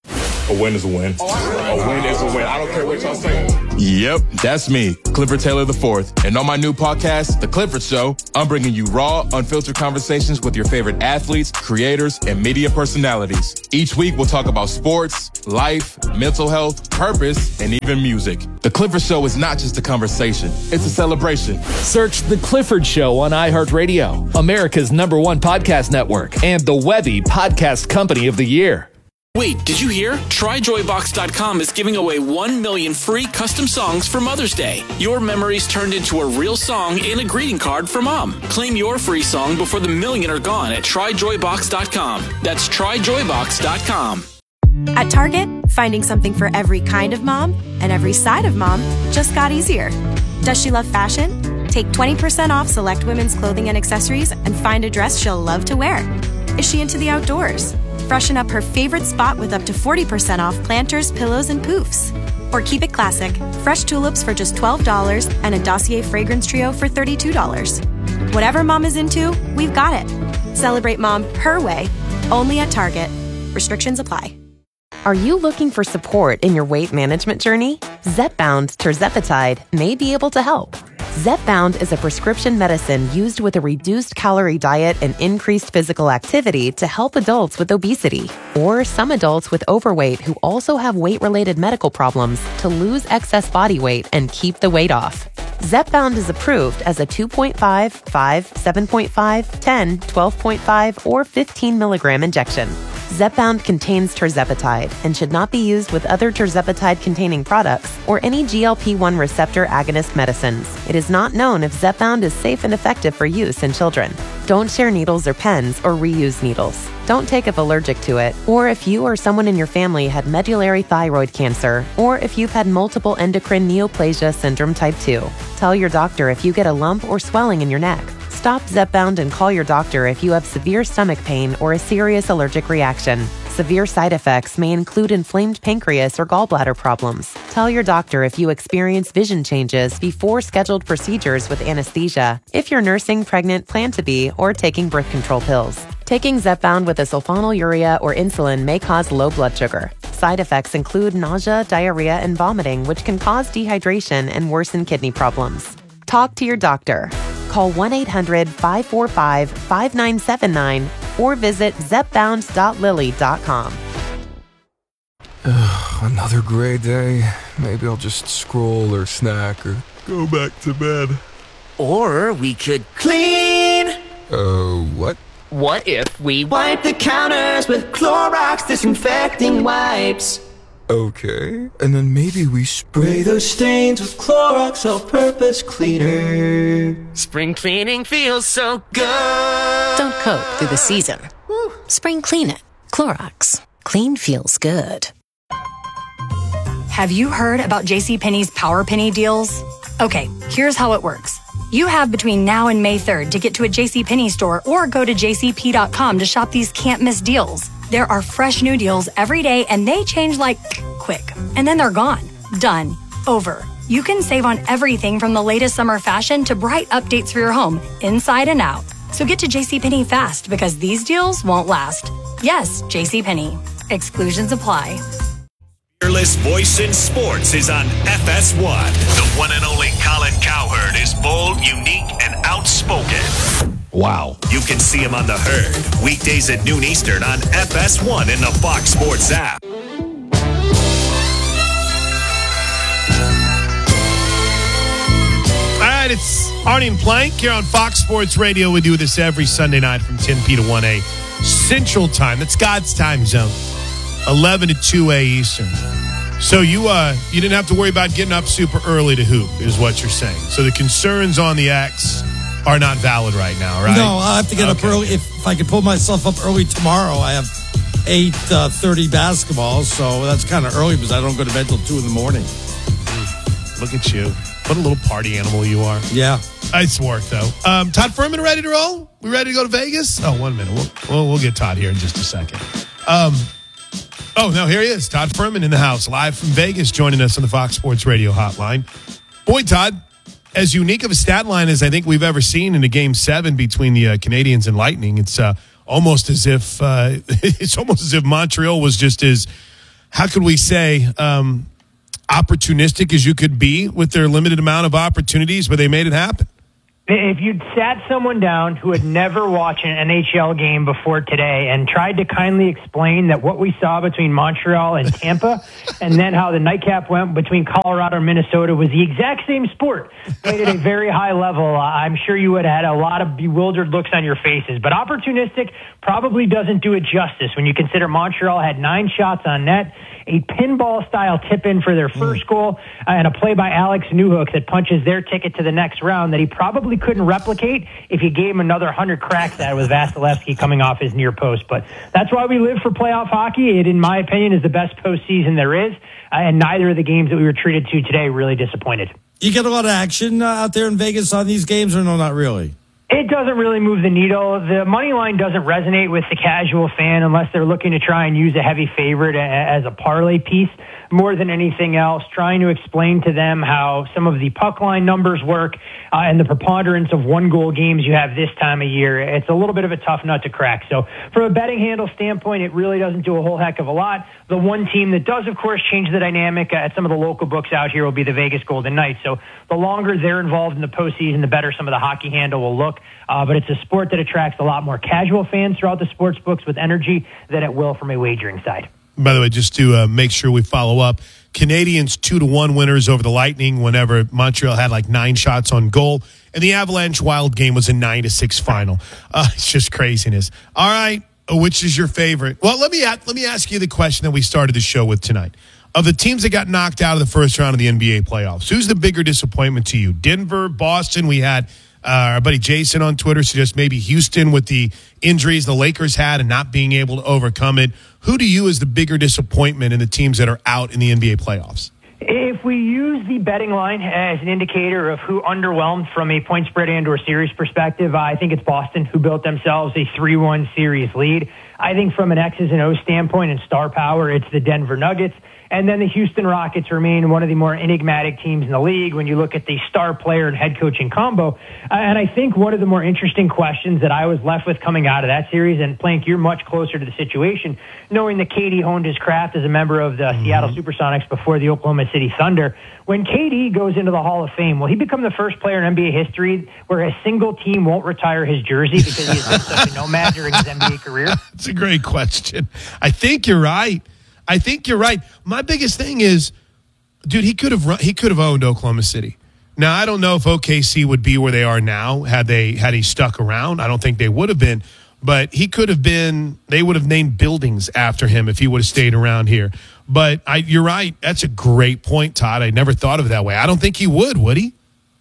Speaker 8: A win is a win. A win is a win. I don't care what y'all say.
Speaker 9: Yep, that's me, Clifford Taylor the fourth. And on my new podcast, The Clifford Show, I'm bringing you raw, unfiltered conversations with your favorite athletes, creators, and media personalities. Each week, we'll talk about sports, life, mental health, purpose, and even music. The Clifford Show is not just a conversation, it's a celebration.
Speaker 7: Search The Clifford Show on iHeartRadio, America's number one podcast network, and the Webby Podcast Company of the Year.
Speaker 1: Wait, did you hear? Try Joy Box dot com is giving away one million free custom songs for Mother's Day. Your memories turned into a real song and a greeting card for Mom. Claim your free song before the million are gone at Try Joy Box dot com. That's Try Joy Box dot com.
Speaker 2: At Target, finding something for every kind of mom and every side of mom just got easier. Does she love fashion? Take twenty percent off select women's clothing and accessories and find a dress she'll love to wear. Is she into the outdoors? Freshen up her favorite spot with up to forty percent off planters, pillows, and poofs. Or keep it classic, fresh tulips for just twelve dollars and a Dossier fragrance trio for thirty-two dollars. Whatever mom is into, we've got it. Celebrate mom her way, only at Target. Restrictions apply.
Speaker 3: Are you looking for support in your weight management journey? Zepbound Tirzepatide may be able to help. Zepbound is a prescription medicine used with a reduced calorie diet and increased physical activity to help adults with obesity or some adults with overweight who also have weight-related medical problems to lose excess body weight and keep the weight off. Zepbound is approved as a two point five, five, seven point five, ten, twelve point five, or fifteen milligram injection. Zepbound contains tirzepatide and should not be used with other tirzepatide-containing products or any G L P one receptor agonist medicines. It is not known if Zepbound is safe and effective for use in children. Don't share needles or pens or reuse needles. Don't take if allergic to it, or if you or someone in your family had medullary thyroid cancer, or if you've had multiple endocrine neoplasia syndrome type two. Tell your doctor if you get a lump or swelling in your neck. Stop Zepbound and call your doctor if you have severe stomach pain or a serious allergic reaction. Severe side effects may include inflamed pancreas or gallbladder problems. Tell your doctor if you experience vision changes before scheduled procedures with anesthesia, if you're nursing, pregnant, plan to be, or taking birth control pills. Taking Zepbound with a sulfonylurea or insulin may cause low blood sugar. Side effects include nausea, diarrhea, and vomiting, which can cause dehydration and worsen kidney problems. Talk to your doctor. Call one eight hundred, five four five, five nine seven nine or visit zepbound dot lilly dot com.
Speaker 4: Another gray day. Maybe I'll just scroll or snack or go back to bed.
Speaker 5: Or we could clean.
Speaker 4: Uh, what?
Speaker 5: What if we wipe the counters with Clorox disinfecting wipes?
Speaker 4: Okay, and then maybe we spray
Speaker 5: those stains with Clorox all-purpose cleaner. Spring cleaning feels so good.
Speaker 14: Don't cope through the season. Spring clean it. Clorox. Clean feels good.
Speaker 15: Have you heard about JCPenney's Power Penny deals? Okay, here's how it works. You have between now and May third to get to a JCPenney store or go to j c p dot com to shop these can't-miss deals. There are fresh new deals every day, and they change like quick. And then they're gone. Done. Over. You can save on everything from the latest summer fashion to bright updates for your home, inside and out. So get to JCPenney fast, because these deals won't last. Yes, JCPenney. Exclusions apply.
Speaker 11: Fearless voice in sports is on F S one. The one and only Colin Cowherd is bold, unique, and outspoken.
Speaker 12: Wow.
Speaker 11: You can see him on The Herd, weekdays at noon Eastern on F S one in the Fox Sports app.
Speaker 12: All right, it's Arnie and Plank here on Fox Sports Radio. We do this every Sunday night from ten p to one a Central Time. That's God's time zone. eleven to two a Eastern. So you uh you didn't have to worry about getting up super early to hoop, is what you're saying. So the concerns on the X are not valid right now, right?
Speaker 13: No, I have to get okay. up early. If, if I could pull myself up early tomorrow, I have eight thirty basketball, so that's kind of early because I don't go to bed till two in the morning.
Speaker 12: Look at you. What a little party animal you are.
Speaker 13: Yeah.
Speaker 12: Nice work, though. Um, Todd Furman ready to roll? We ready to go to Vegas? Oh, one minute. We'll, we'll, we'll get Todd here in just a second. Um, oh, no, here he is. Todd Furman in the house, live from Vegas, joining us on the Fox Sports Radio hotline. Boy, Todd, as unique of a stat line as I think we've ever seen in a game seven between the uh, Canadians and Lightning. It's uh, almost as if uh, it's almost as if Montreal was just as how could we say, um, opportunistic as you could be with their limited amount of opportunities, but they made it happen.
Speaker 6: If you'd sat someone down who had never watched an N H L game before today and tried to kindly explain that what we saw between Montreal and Tampa and then how the nightcap went between Colorado and Minnesota was the exact same sport, played at a very high level, I'm sure you would have had a lot of bewildered looks on your faces. But opportunistic probably doesn't do it justice when you consider Montreal had nine shots on net, a pinball-style tip-in for their first goal, uh, and a play by Alex Newhook that punches their ticket to the next round that he probably couldn't replicate if you gave him another one hundred cracks at it with Vasilevsky coming off his near post. But that's why we live for playoff hockey. It, in my opinion, is the best postseason there is, uh, and neither of the games that we were treated to today really disappointed.
Speaker 13: You get a lot of action uh, out there in Vegas on these games, or no, not really?
Speaker 6: It doesn't really move the needle. The money line doesn't resonate with the casual fan unless they're looking to try and use a heavy favorite as a parlay piece. More than anything else, trying to explain to them how some of the puck line numbers work uh, and the preponderance of one-goal games you have this time of year. It's a little bit of a tough nut to crack. So from a betting handle standpoint, it really doesn't do a whole heck of a lot. The one team that does, of course, change the dynamic at some of the local books out here will be the Vegas Golden Knights. So the longer they're involved in the postseason, the better some of the hockey handle will look. Uh, but it's a sport that attracts a lot more casual fans throughout the sports books with energy than it will from a wagering side.
Speaker 12: By the way, just to uh, make sure we follow up, Canadians two to one winners over the Lightning whenever Montreal had like nine shots on goal, and the Avalanche Wild game was a nine to six final. Uh, it's just craziness. All right, which is your favorite? Well, let me let me ask you the question that we started the show with tonight. Of the teams that got knocked out of the first round of the N B A playoffs, who's the bigger disappointment to you? Denver, Boston? We had Uh, our buddy Jason on Twitter suggests maybe Houston with the injuries the Lakers had and not being able to overcome it. Who do you is the bigger disappointment in the teams that are out in the N B A playoffs?
Speaker 6: If we use the betting line as an indicator of who underwhelmed from a point spread and or series perspective, I think it's Boston who built themselves a three one series lead. I think from an X's and O's standpoint and star power, it's the Denver Nuggets. And then the Houston Rockets remain one of the more enigmatic teams in the league when you look at the star player and head coaching combo. Uh, and I think one of the more interesting questions that I was left with coming out of that series, and Plank, you're much closer to the situation, knowing that K D honed his craft as a member of the mm-hmm. Seattle Supersonics before the Oklahoma City Thunder. When K D goes into the Hall of Fame, will he become the first player in N B A history where a single team won't retire his jersey because he has been such a nomad during his N B A career?
Speaker 12: That's a great question. I think you're right. I think you're right. My biggest thing is, dude, he could have run, he could have owned Oklahoma City. Now, I don't know if O K C would be where they are now had they had he stuck around. I don't think they would have been, but he could have been. They would have named buildings after him if he would have stayed around here. But I, you're right. That's a great point, Todd. I never thought of it that way. I don't think he would. Would he?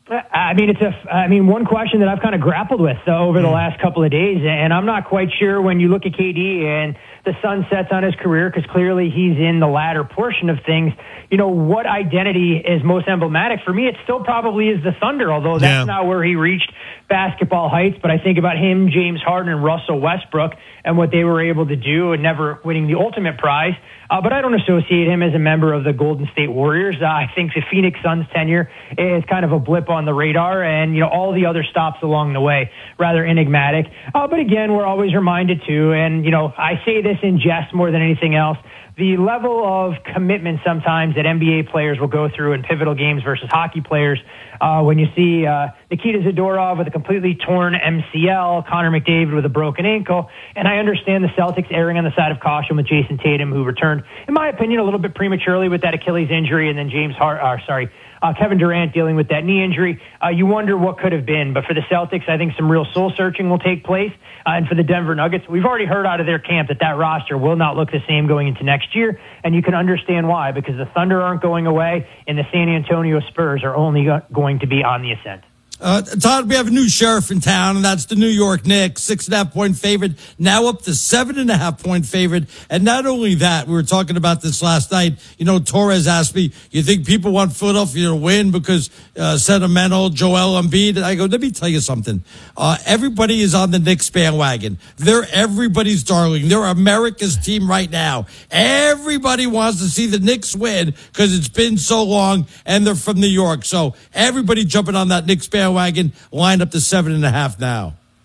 Speaker 6: I mean, it's a. I mean, one question that I've kind of grappled with uh, over the last couple of days, and I'm not quite sure when you look at K D and the sun sets on his career, because clearly he's in the latter portion of things. You know, what identity is most emblematic? For me, it still probably is the Thunder, although that's yeah. not where he reached basketball heights. But I think about him, James Harden, and Russell Westbrook, and what they were able to do, and never winning the ultimate prize. Uh, but I don't associate him as a member of the Golden State Warriors. Uh, I think the Phoenix Suns tenure is kind of a blip on the radar, and, you know, all the other stops along the way, rather enigmatic. Uh, but again, we're always reminded to, and, you know, I say this in jest more than anything else, the level of commitment sometimes that N B A players will go through in pivotal games versus hockey players. Uh, when you see uh, Nikita Zadorov with a completely torn M C L, Connor McDavid with a broken ankle, and I understand the Celtics erring on the side of caution with Jason Tatum, who returned, in my opinion, a little bit prematurely with that Achilles injury, and then James Hart, uh, sorry, uh, Kevin Durant dealing with that knee injury. Uh, you wonder what could have been. But for the Celtics, I think some real soul searching will take place. Uh, and for the Denver Nuggets, we've already heard out of their camp that that roster will not look the same going into next year. And you can understand why, because the Thunder aren't going away and the San Antonio Spurs are only go- going to be on the ascent.
Speaker 13: Uh, Todd, we have a new sheriff in town, and that's the New York Knicks, six and a half point favorite, now up to seven and a half point favorite. And not only that, we were talking about this last night. You know, Torres asked me, you think people want Philadelphia to win because uh, sentimental Joel Embiid? And I go, let me tell you something. Uh, everybody is on the Knicks bandwagon. They're everybody's darling. They're America's team right now. Everybody wants to see the Knicks win because it's been so long, and they're from New York. So everybody jumping on that Knicks bandwagon. Wagon lined up to seven and a half now.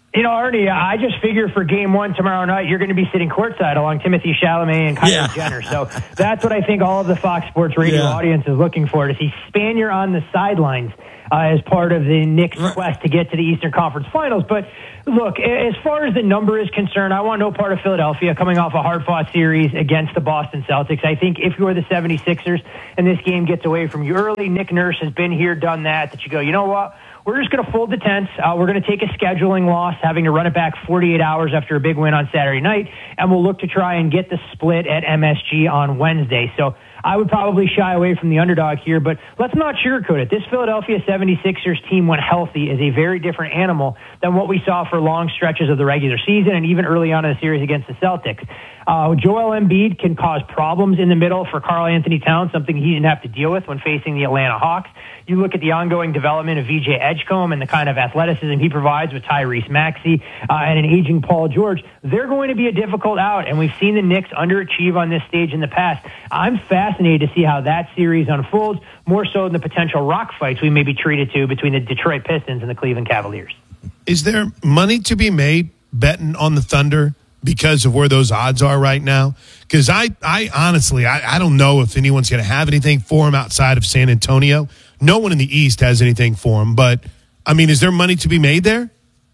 Speaker 6: You know, Arnie, I just figure for game one tomorrow night, you're going to be sitting courtside along Timothy Chalamet and Kylie
Speaker 13: Yeah.
Speaker 6: Jenner. So that's what I think all of the Fox Sports radio
Speaker 13: Yeah.
Speaker 6: audience is looking for, to see Spanier on the sidelines uh, as part of the Knicks' quest to get to the Eastern Conference Finals. But look, as far as the number is concerned, I want no part of Philadelphia coming off a hard-fought series against the Boston Celtics. I think if you're the seventy-sixers and this game gets away from you early, Nick Nurse has been here, done that, that you go, you know what? We're just going to fold the tents. Uh, we're going to take a scheduling loss, having to run it back forty-eight hours after a big win on Saturday night, and we'll look to try and get the split at M S G on Wednesday. So I would probably shy away from the underdog here, but let's not sugarcoat it. This Philadelphia seventy-sixers team, when healthy, is a very different animal than what we saw for long stretches of the regular season and even early on in the series against the Celtics. Uh, Joel Embiid can cause problems in the middle for Karl Anthony Towns, something he didn't have to deal with when facing the Atlanta Hawks. You look at the ongoing development of V J Edgecombe and the kind of athleticism he provides with Tyrese Maxey uh, and an aging Paul George. They're going to be a difficult out, and we've seen the Knicks underachieve on this stage in the past. I'm fascinated to see how that series unfolds, more so than the potential rock fights we may be treated to between the Detroit Pistons and the Cleveland Cavaliers.
Speaker 12: Is there money to be made betting on the Thunder because of where those odds are right now? Because I, I honestly, I, I don't know if anyone's going to have anything for them outside of San Antonio. No one in the East has anything for them. But, I mean, is there money to be made there?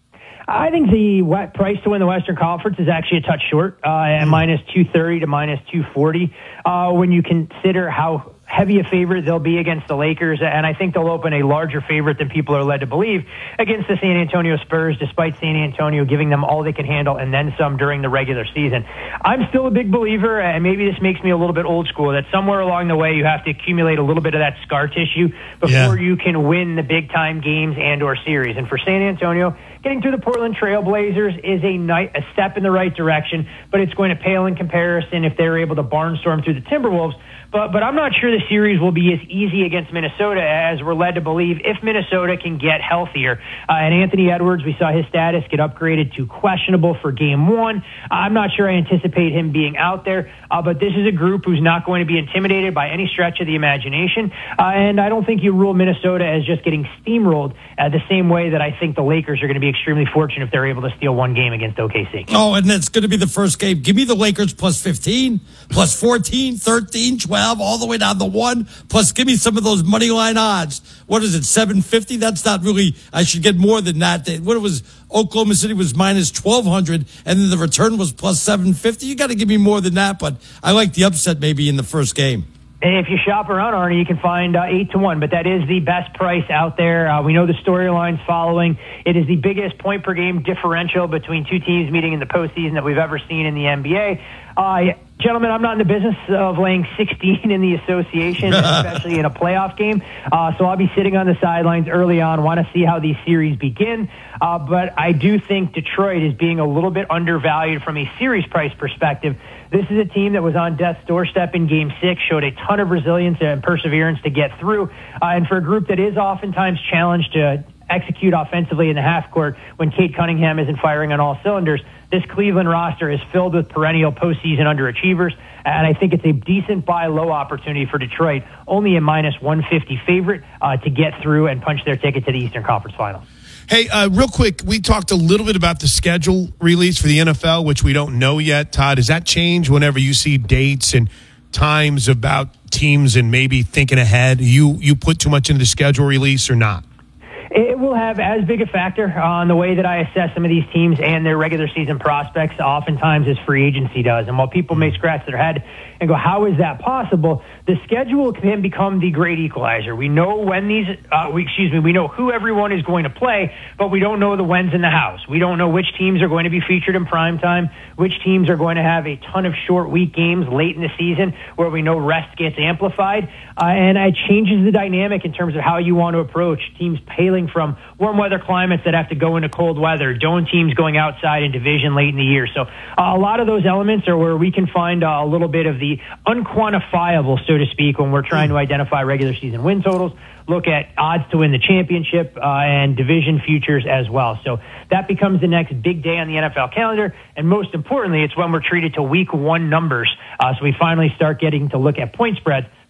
Speaker 6: I think the wet price to win the Western Conference is actually a touch short, uh, at minus two thirty to minus two forty. Uh, when you consider how heavy a favorite they'll be against the Lakers, and I think they'll open a larger favorite than people are led to believe against the San Antonio Spurs, despite San Antonio giving them all they can handle and then some during the regular season. I'm still a big believer, and maybe this makes me a little bit old school, that somewhere along the way you have to accumulate a little bit of that scar tissue before yeah. you can win the big-time games and or series. And for San Antonio, getting through the Portland Trail Blazers is a, night, a step in the right direction, but it's going to pale in comparison if they're able to barnstorm through the Timberwolves. But but I'm not sure the series will be as easy against Minnesota as we're led to believe if Minnesota can get healthier. Uh, and Anthony Edwards, we saw his status get upgraded to questionable for game one. I'm not sure I anticipate him being out there, uh, but this is a group who's not going to be intimidated by any stretch of the imagination. Uh, and I don't think you rule Minnesota as just getting steamrolled uh, the same way that I think the Lakers are going to be extremely fortunate if they're able to steal one game against O K C.
Speaker 13: Oh, and it's going to be the first game. Give me the Lakers plus fifteen, plus fourteen, thirteen, twelve. All the way down to one, plus give me some of those money line odds. What is it, seven fifty? That's not really, I should get more than that. What it was, Oklahoma City was minus twelve hundred, and then the return was plus seven fifty. You got to give me more than that, but I like the upset maybe in the first game.
Speaker 6: And if you shop around, Arnie, you can find uh, eight to one, but that is the best price out there. Uh, we know the storyline's following. It is the biggest point per game differential between two teams meeting in the postseason that we've ever seen in the N B A. Uh, gentlemen, I'm not in the business of laying sixteen in the association, especially in a playoff game. Uh, so I'll be sitting on the sidelines early on, want to see how these series begin. Uh, but I do think Detroit is being a little bit undervalued from a series price perspective. This is a team that was on death's doorstep in game six, showed a ton of resilience and perseverance to get through. Uh, and for a group that is oftentimes challenged to execute offensively in the half court when Kate Cunningham isn't firing on all cylinders, this Cleveland roster is filled with perennial postseason underachievers, and I think it's a decent buy low opportunity for Detroit, only a minus one fifty favorite uh, to get through and punch their ticket to the Eastern Conference Finals.
Speaker 12: Hey, uh, real quick, we talked a little bit about the schedule release for the N F L, which we don't know yet. Todd, does that change whenever you see dates and times about teams and maybe thinking ahead? You you put too much into the schedule release or not?
Speaker 6: It will have as big a factor on the way that I assess some of these teams and their regular season prospects oftentimes as free agency does. And while people may scratch their head and go, how is that possible? The schedule can become the great equalizer. We know when these, uh, we, excuse me, we know who everyone is going to play, but we don't know the when's in the house. We don't know which teams are going to be featured in prime time, which teams are going to have a ton of short week games late in the season where we know rest gets amplified. Uh, and it changes the dynamic in terms of how you want to approach teams hailing from warm weather climates that have to go into cold weather, dome teams going outside in division late in the year. So uh, a lot of those elements are where we can find uh, a little bit of the unquantifiable, so to speak, when we're trying to identify regular season win totals, look at odds to win the championship, uh, and division futures as well. So that becomes the next big day on the N F L calendar. And most importantly, it's when we're treated to week one numbers. Uh, so we finally start getting to look at point spreads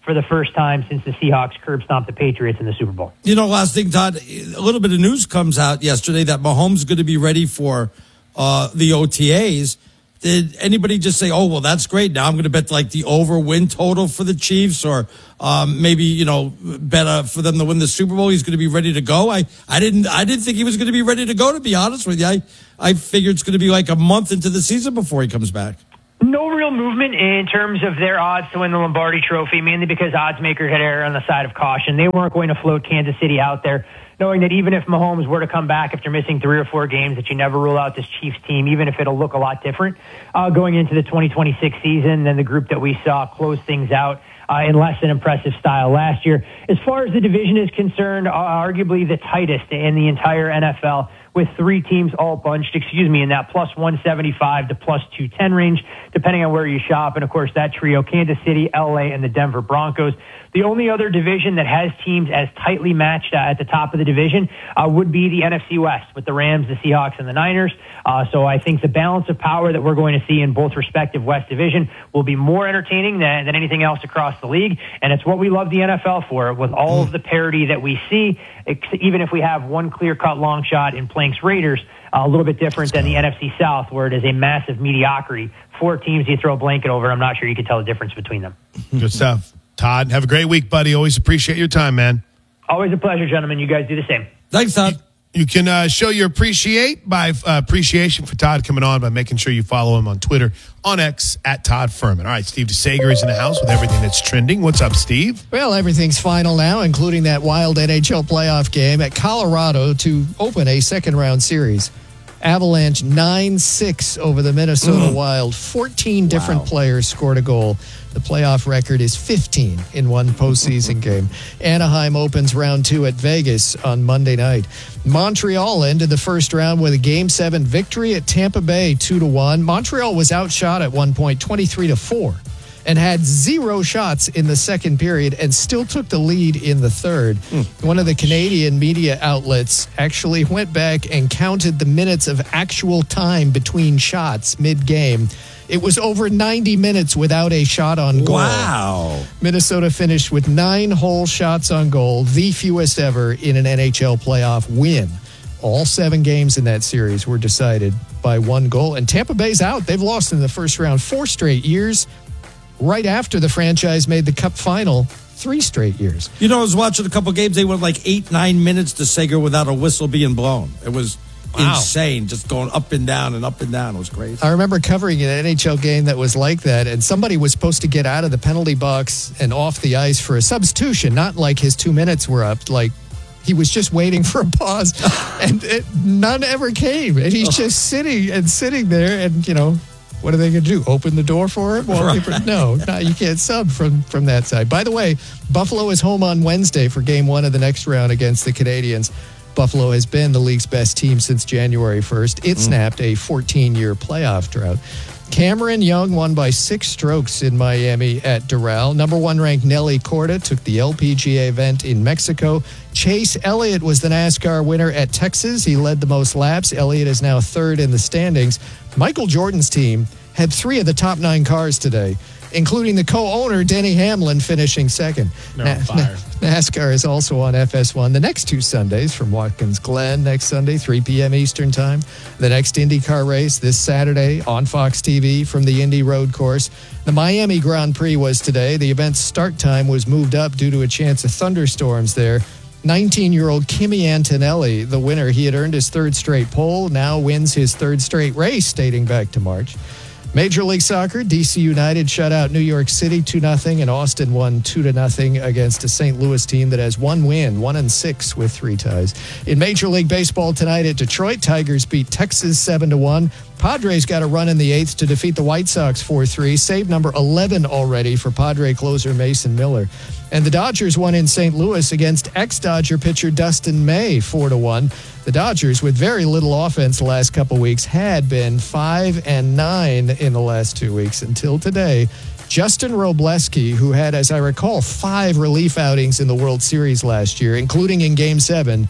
Speaker 6: for the first time since the Seahawks curb stomped the Patriots in the Super Bowl.
Speaker 13: You know, last thing, Todd, a little bit of news comes out yesterday that Mahomes is going to be ready for uh, the O T As. Did anybody just say, oh, well, that's great. Now I'm going to bet like the over win total for the Chiefs, or um, maybe, you know, bet uh, for them to win the Super Bowl. He's going to be ready to go. I, I didn't I didn't think he was going to be ready to go, to be honest with you. I, I figured it's going to be like a month into the season before he comes back.
Speaker 6: No real movement in terms of their odds to win the Lombardi Trophy, mainly because odds makers had erred on the side of caution. They weren't going to float Kansas City out there, knowing that even if Mahomes were to come back after missing three or four games, that you never rule out this Chiefs team, even if it'll look a lot different uh, going into the twenty twenty-six season than the group that we saw close things out uh, in less than impressive style last year. As far as the division is concerned, uh, arguably the tightest in the entire N F L, with three teams all bunched, excuse me, in that plus one seventy-five to plus two ten range, depending on where you shop. And, of course, that trio, Kansas City, L A, and the Denver Broncos. The only other division that has teams as tightly matched uh, at the top of the division uh, would be the N F C West, with the Rams, the Seahawks, and the Niners. Uh, so I think the balance of power that we're going to see in both respective West division will be more entertaining than, than anything else across the league. And it's what we love the N F L for, with all of the parity that we see, even if we have one clear-cut long shot in Plank's Raiders, uh, a little bit different than the N F C South, where it is a massive mediocrity. Four teams you throw a blanket over, I'm not sure you can tell the difference between them.
Speaker 12: Good stuff. Todd, have a great week, buddy. Always appreciate your time, man.
Speaker 6: Always a pleasure, gentlemen. You guys do the same.
Speaker 13: Thanks, Todd.
Speaker 12: You, you can uh, show your appreciate by uh, appreciation for Todd coming on by making sure you follow him on Twitter, on X, at Todd Furman. All right, Steve DeSager is in the house with everything that's trending. What's up, Steve?
Speaker 10: Well, everything's final now, including that wild N H L playoff game at Colorado to open a second-round series. Avalanche nine six over the Minnesota mm. Wild. fourteen different wow. players scored a goal. The playoff record is fifteen in one postseason game. Anaheim opens round two at Vegas on Monday night. Montreal ended the first round with a game seven victory at Tampa Bay two to one. Montreal was outshot at one point twenty-three to four. And had zero shots in the second period and still took the lead in the third. Mm. One of the Canadian media outlets actually went back and counted the minutes of actual time between shots mid-game. It was over ninety minutes without a shot on goal.
Speaker 13: Wow.
Speaker 10: Minnesota finished with nine whole shots on goal, the fewest ever in an N H L playoff win. All seven games in that series were decided by one goal. And Tampa Bay's out. They've lost in the first round four straight years. Right after the franchise made the Cup final three straight years.
Speaker 13: You know, I was watching a couple games. They went like eight, nine minutes to Sager without a whistle being blown. It was wow. insane, just going up and down and up and down. It was crazy.
Speaker 10: I remember covering an N H L game that was like that, and somebody was supposed to get out of the penalty box and off the ice for a substitution, not like his two minutes were up, like he was just waiting for a pause, and it, none ever came. And he's just sitting and sitting there, and, you know, what are they going to do? Open the door for him? Right. No, no, you can't sub from, from that side. By the way, Buffalo is home on Wednesday for game one of the next round against the Canadiens. Buffalo has been the league's best team since January first. It mm. snapped a fourteen-year playoff drought. Cameron Young won by six strokes in Miami at Doral. Number one ranked Nelly Corda took the L P G A event in Mexico. Chase Elliott was the NASCAR winner at Texas. He led the most laps. Elliott is now third in the standings. Michael Jordan's team had three of the top nine cars today, including the co-owner, Denny Hamlin, finishing second.
Speaker 12: No,
Speaker 10: Na-
Speaker 12: fire.
Speaker 10: NASCAR is also on F S one the next two Sundays from Watkins Glen next Sunday, three p.m. Eastern Time. The next IndyCar race this Saturday on Fox T V from the Indy Road Course. The Miami Grand Prix was today. The event's start time was moved up due to a chance of thunderstorms there. nineteen-year-old Kimi Antonelli, the winner. He had earned his third straight pole, now wins his third straight race dating back to March. Major League Soccer, D C United shut out New York City two nothing, and Austin won two to nothing against a Saint Louis team that has one win, one and six with three ties. In Major League Baseball tonight at Detroit, Tigers beat Texas seven to one. Padres got a run in the eighth to defeat the White Sox four three. Save number eleven already for Padre closer Mason Miller. And the Dodgers won in Saint Louis against ex-Dodger pitcher Dustin May four to one. The Dodgers, with very little offense the last couple weeks, had been five and nine in the last two weeks until today. Justin Robleski, who had, as I recall, five relief outings in the World Series last year, including in Game seven,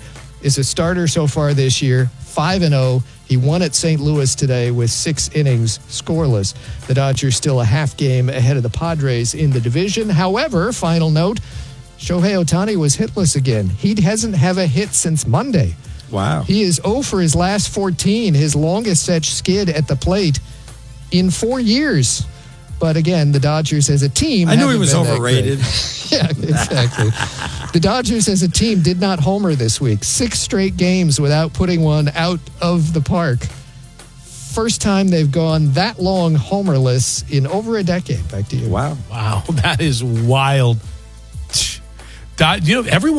Speaker 10: is a starter so far this year, five and oh. He won at Saint Louis today with six innings scoreless. The Dodgers still a half game ahead of the Padres in the division. However, final note, Shohei Ohtani was hitless again. He hasn't had a hit since Monday.
Speaker 13: Wow.
Speaker 10: He is oh for his last fourteen, his longest such skid at the plate in four years. But again, the Dodgers as a team...
Speaker 13: I knew he was overrated.
Speaker 10: Yeah, exactly. The Dodgers as a team did not homer this week. Six straight games without putting one out of the park. First time they've gone that long homerless in over a decade. Back to you.
Speaker 13: Wow.
Speaker 12: Wow, that is wild. You know, everyone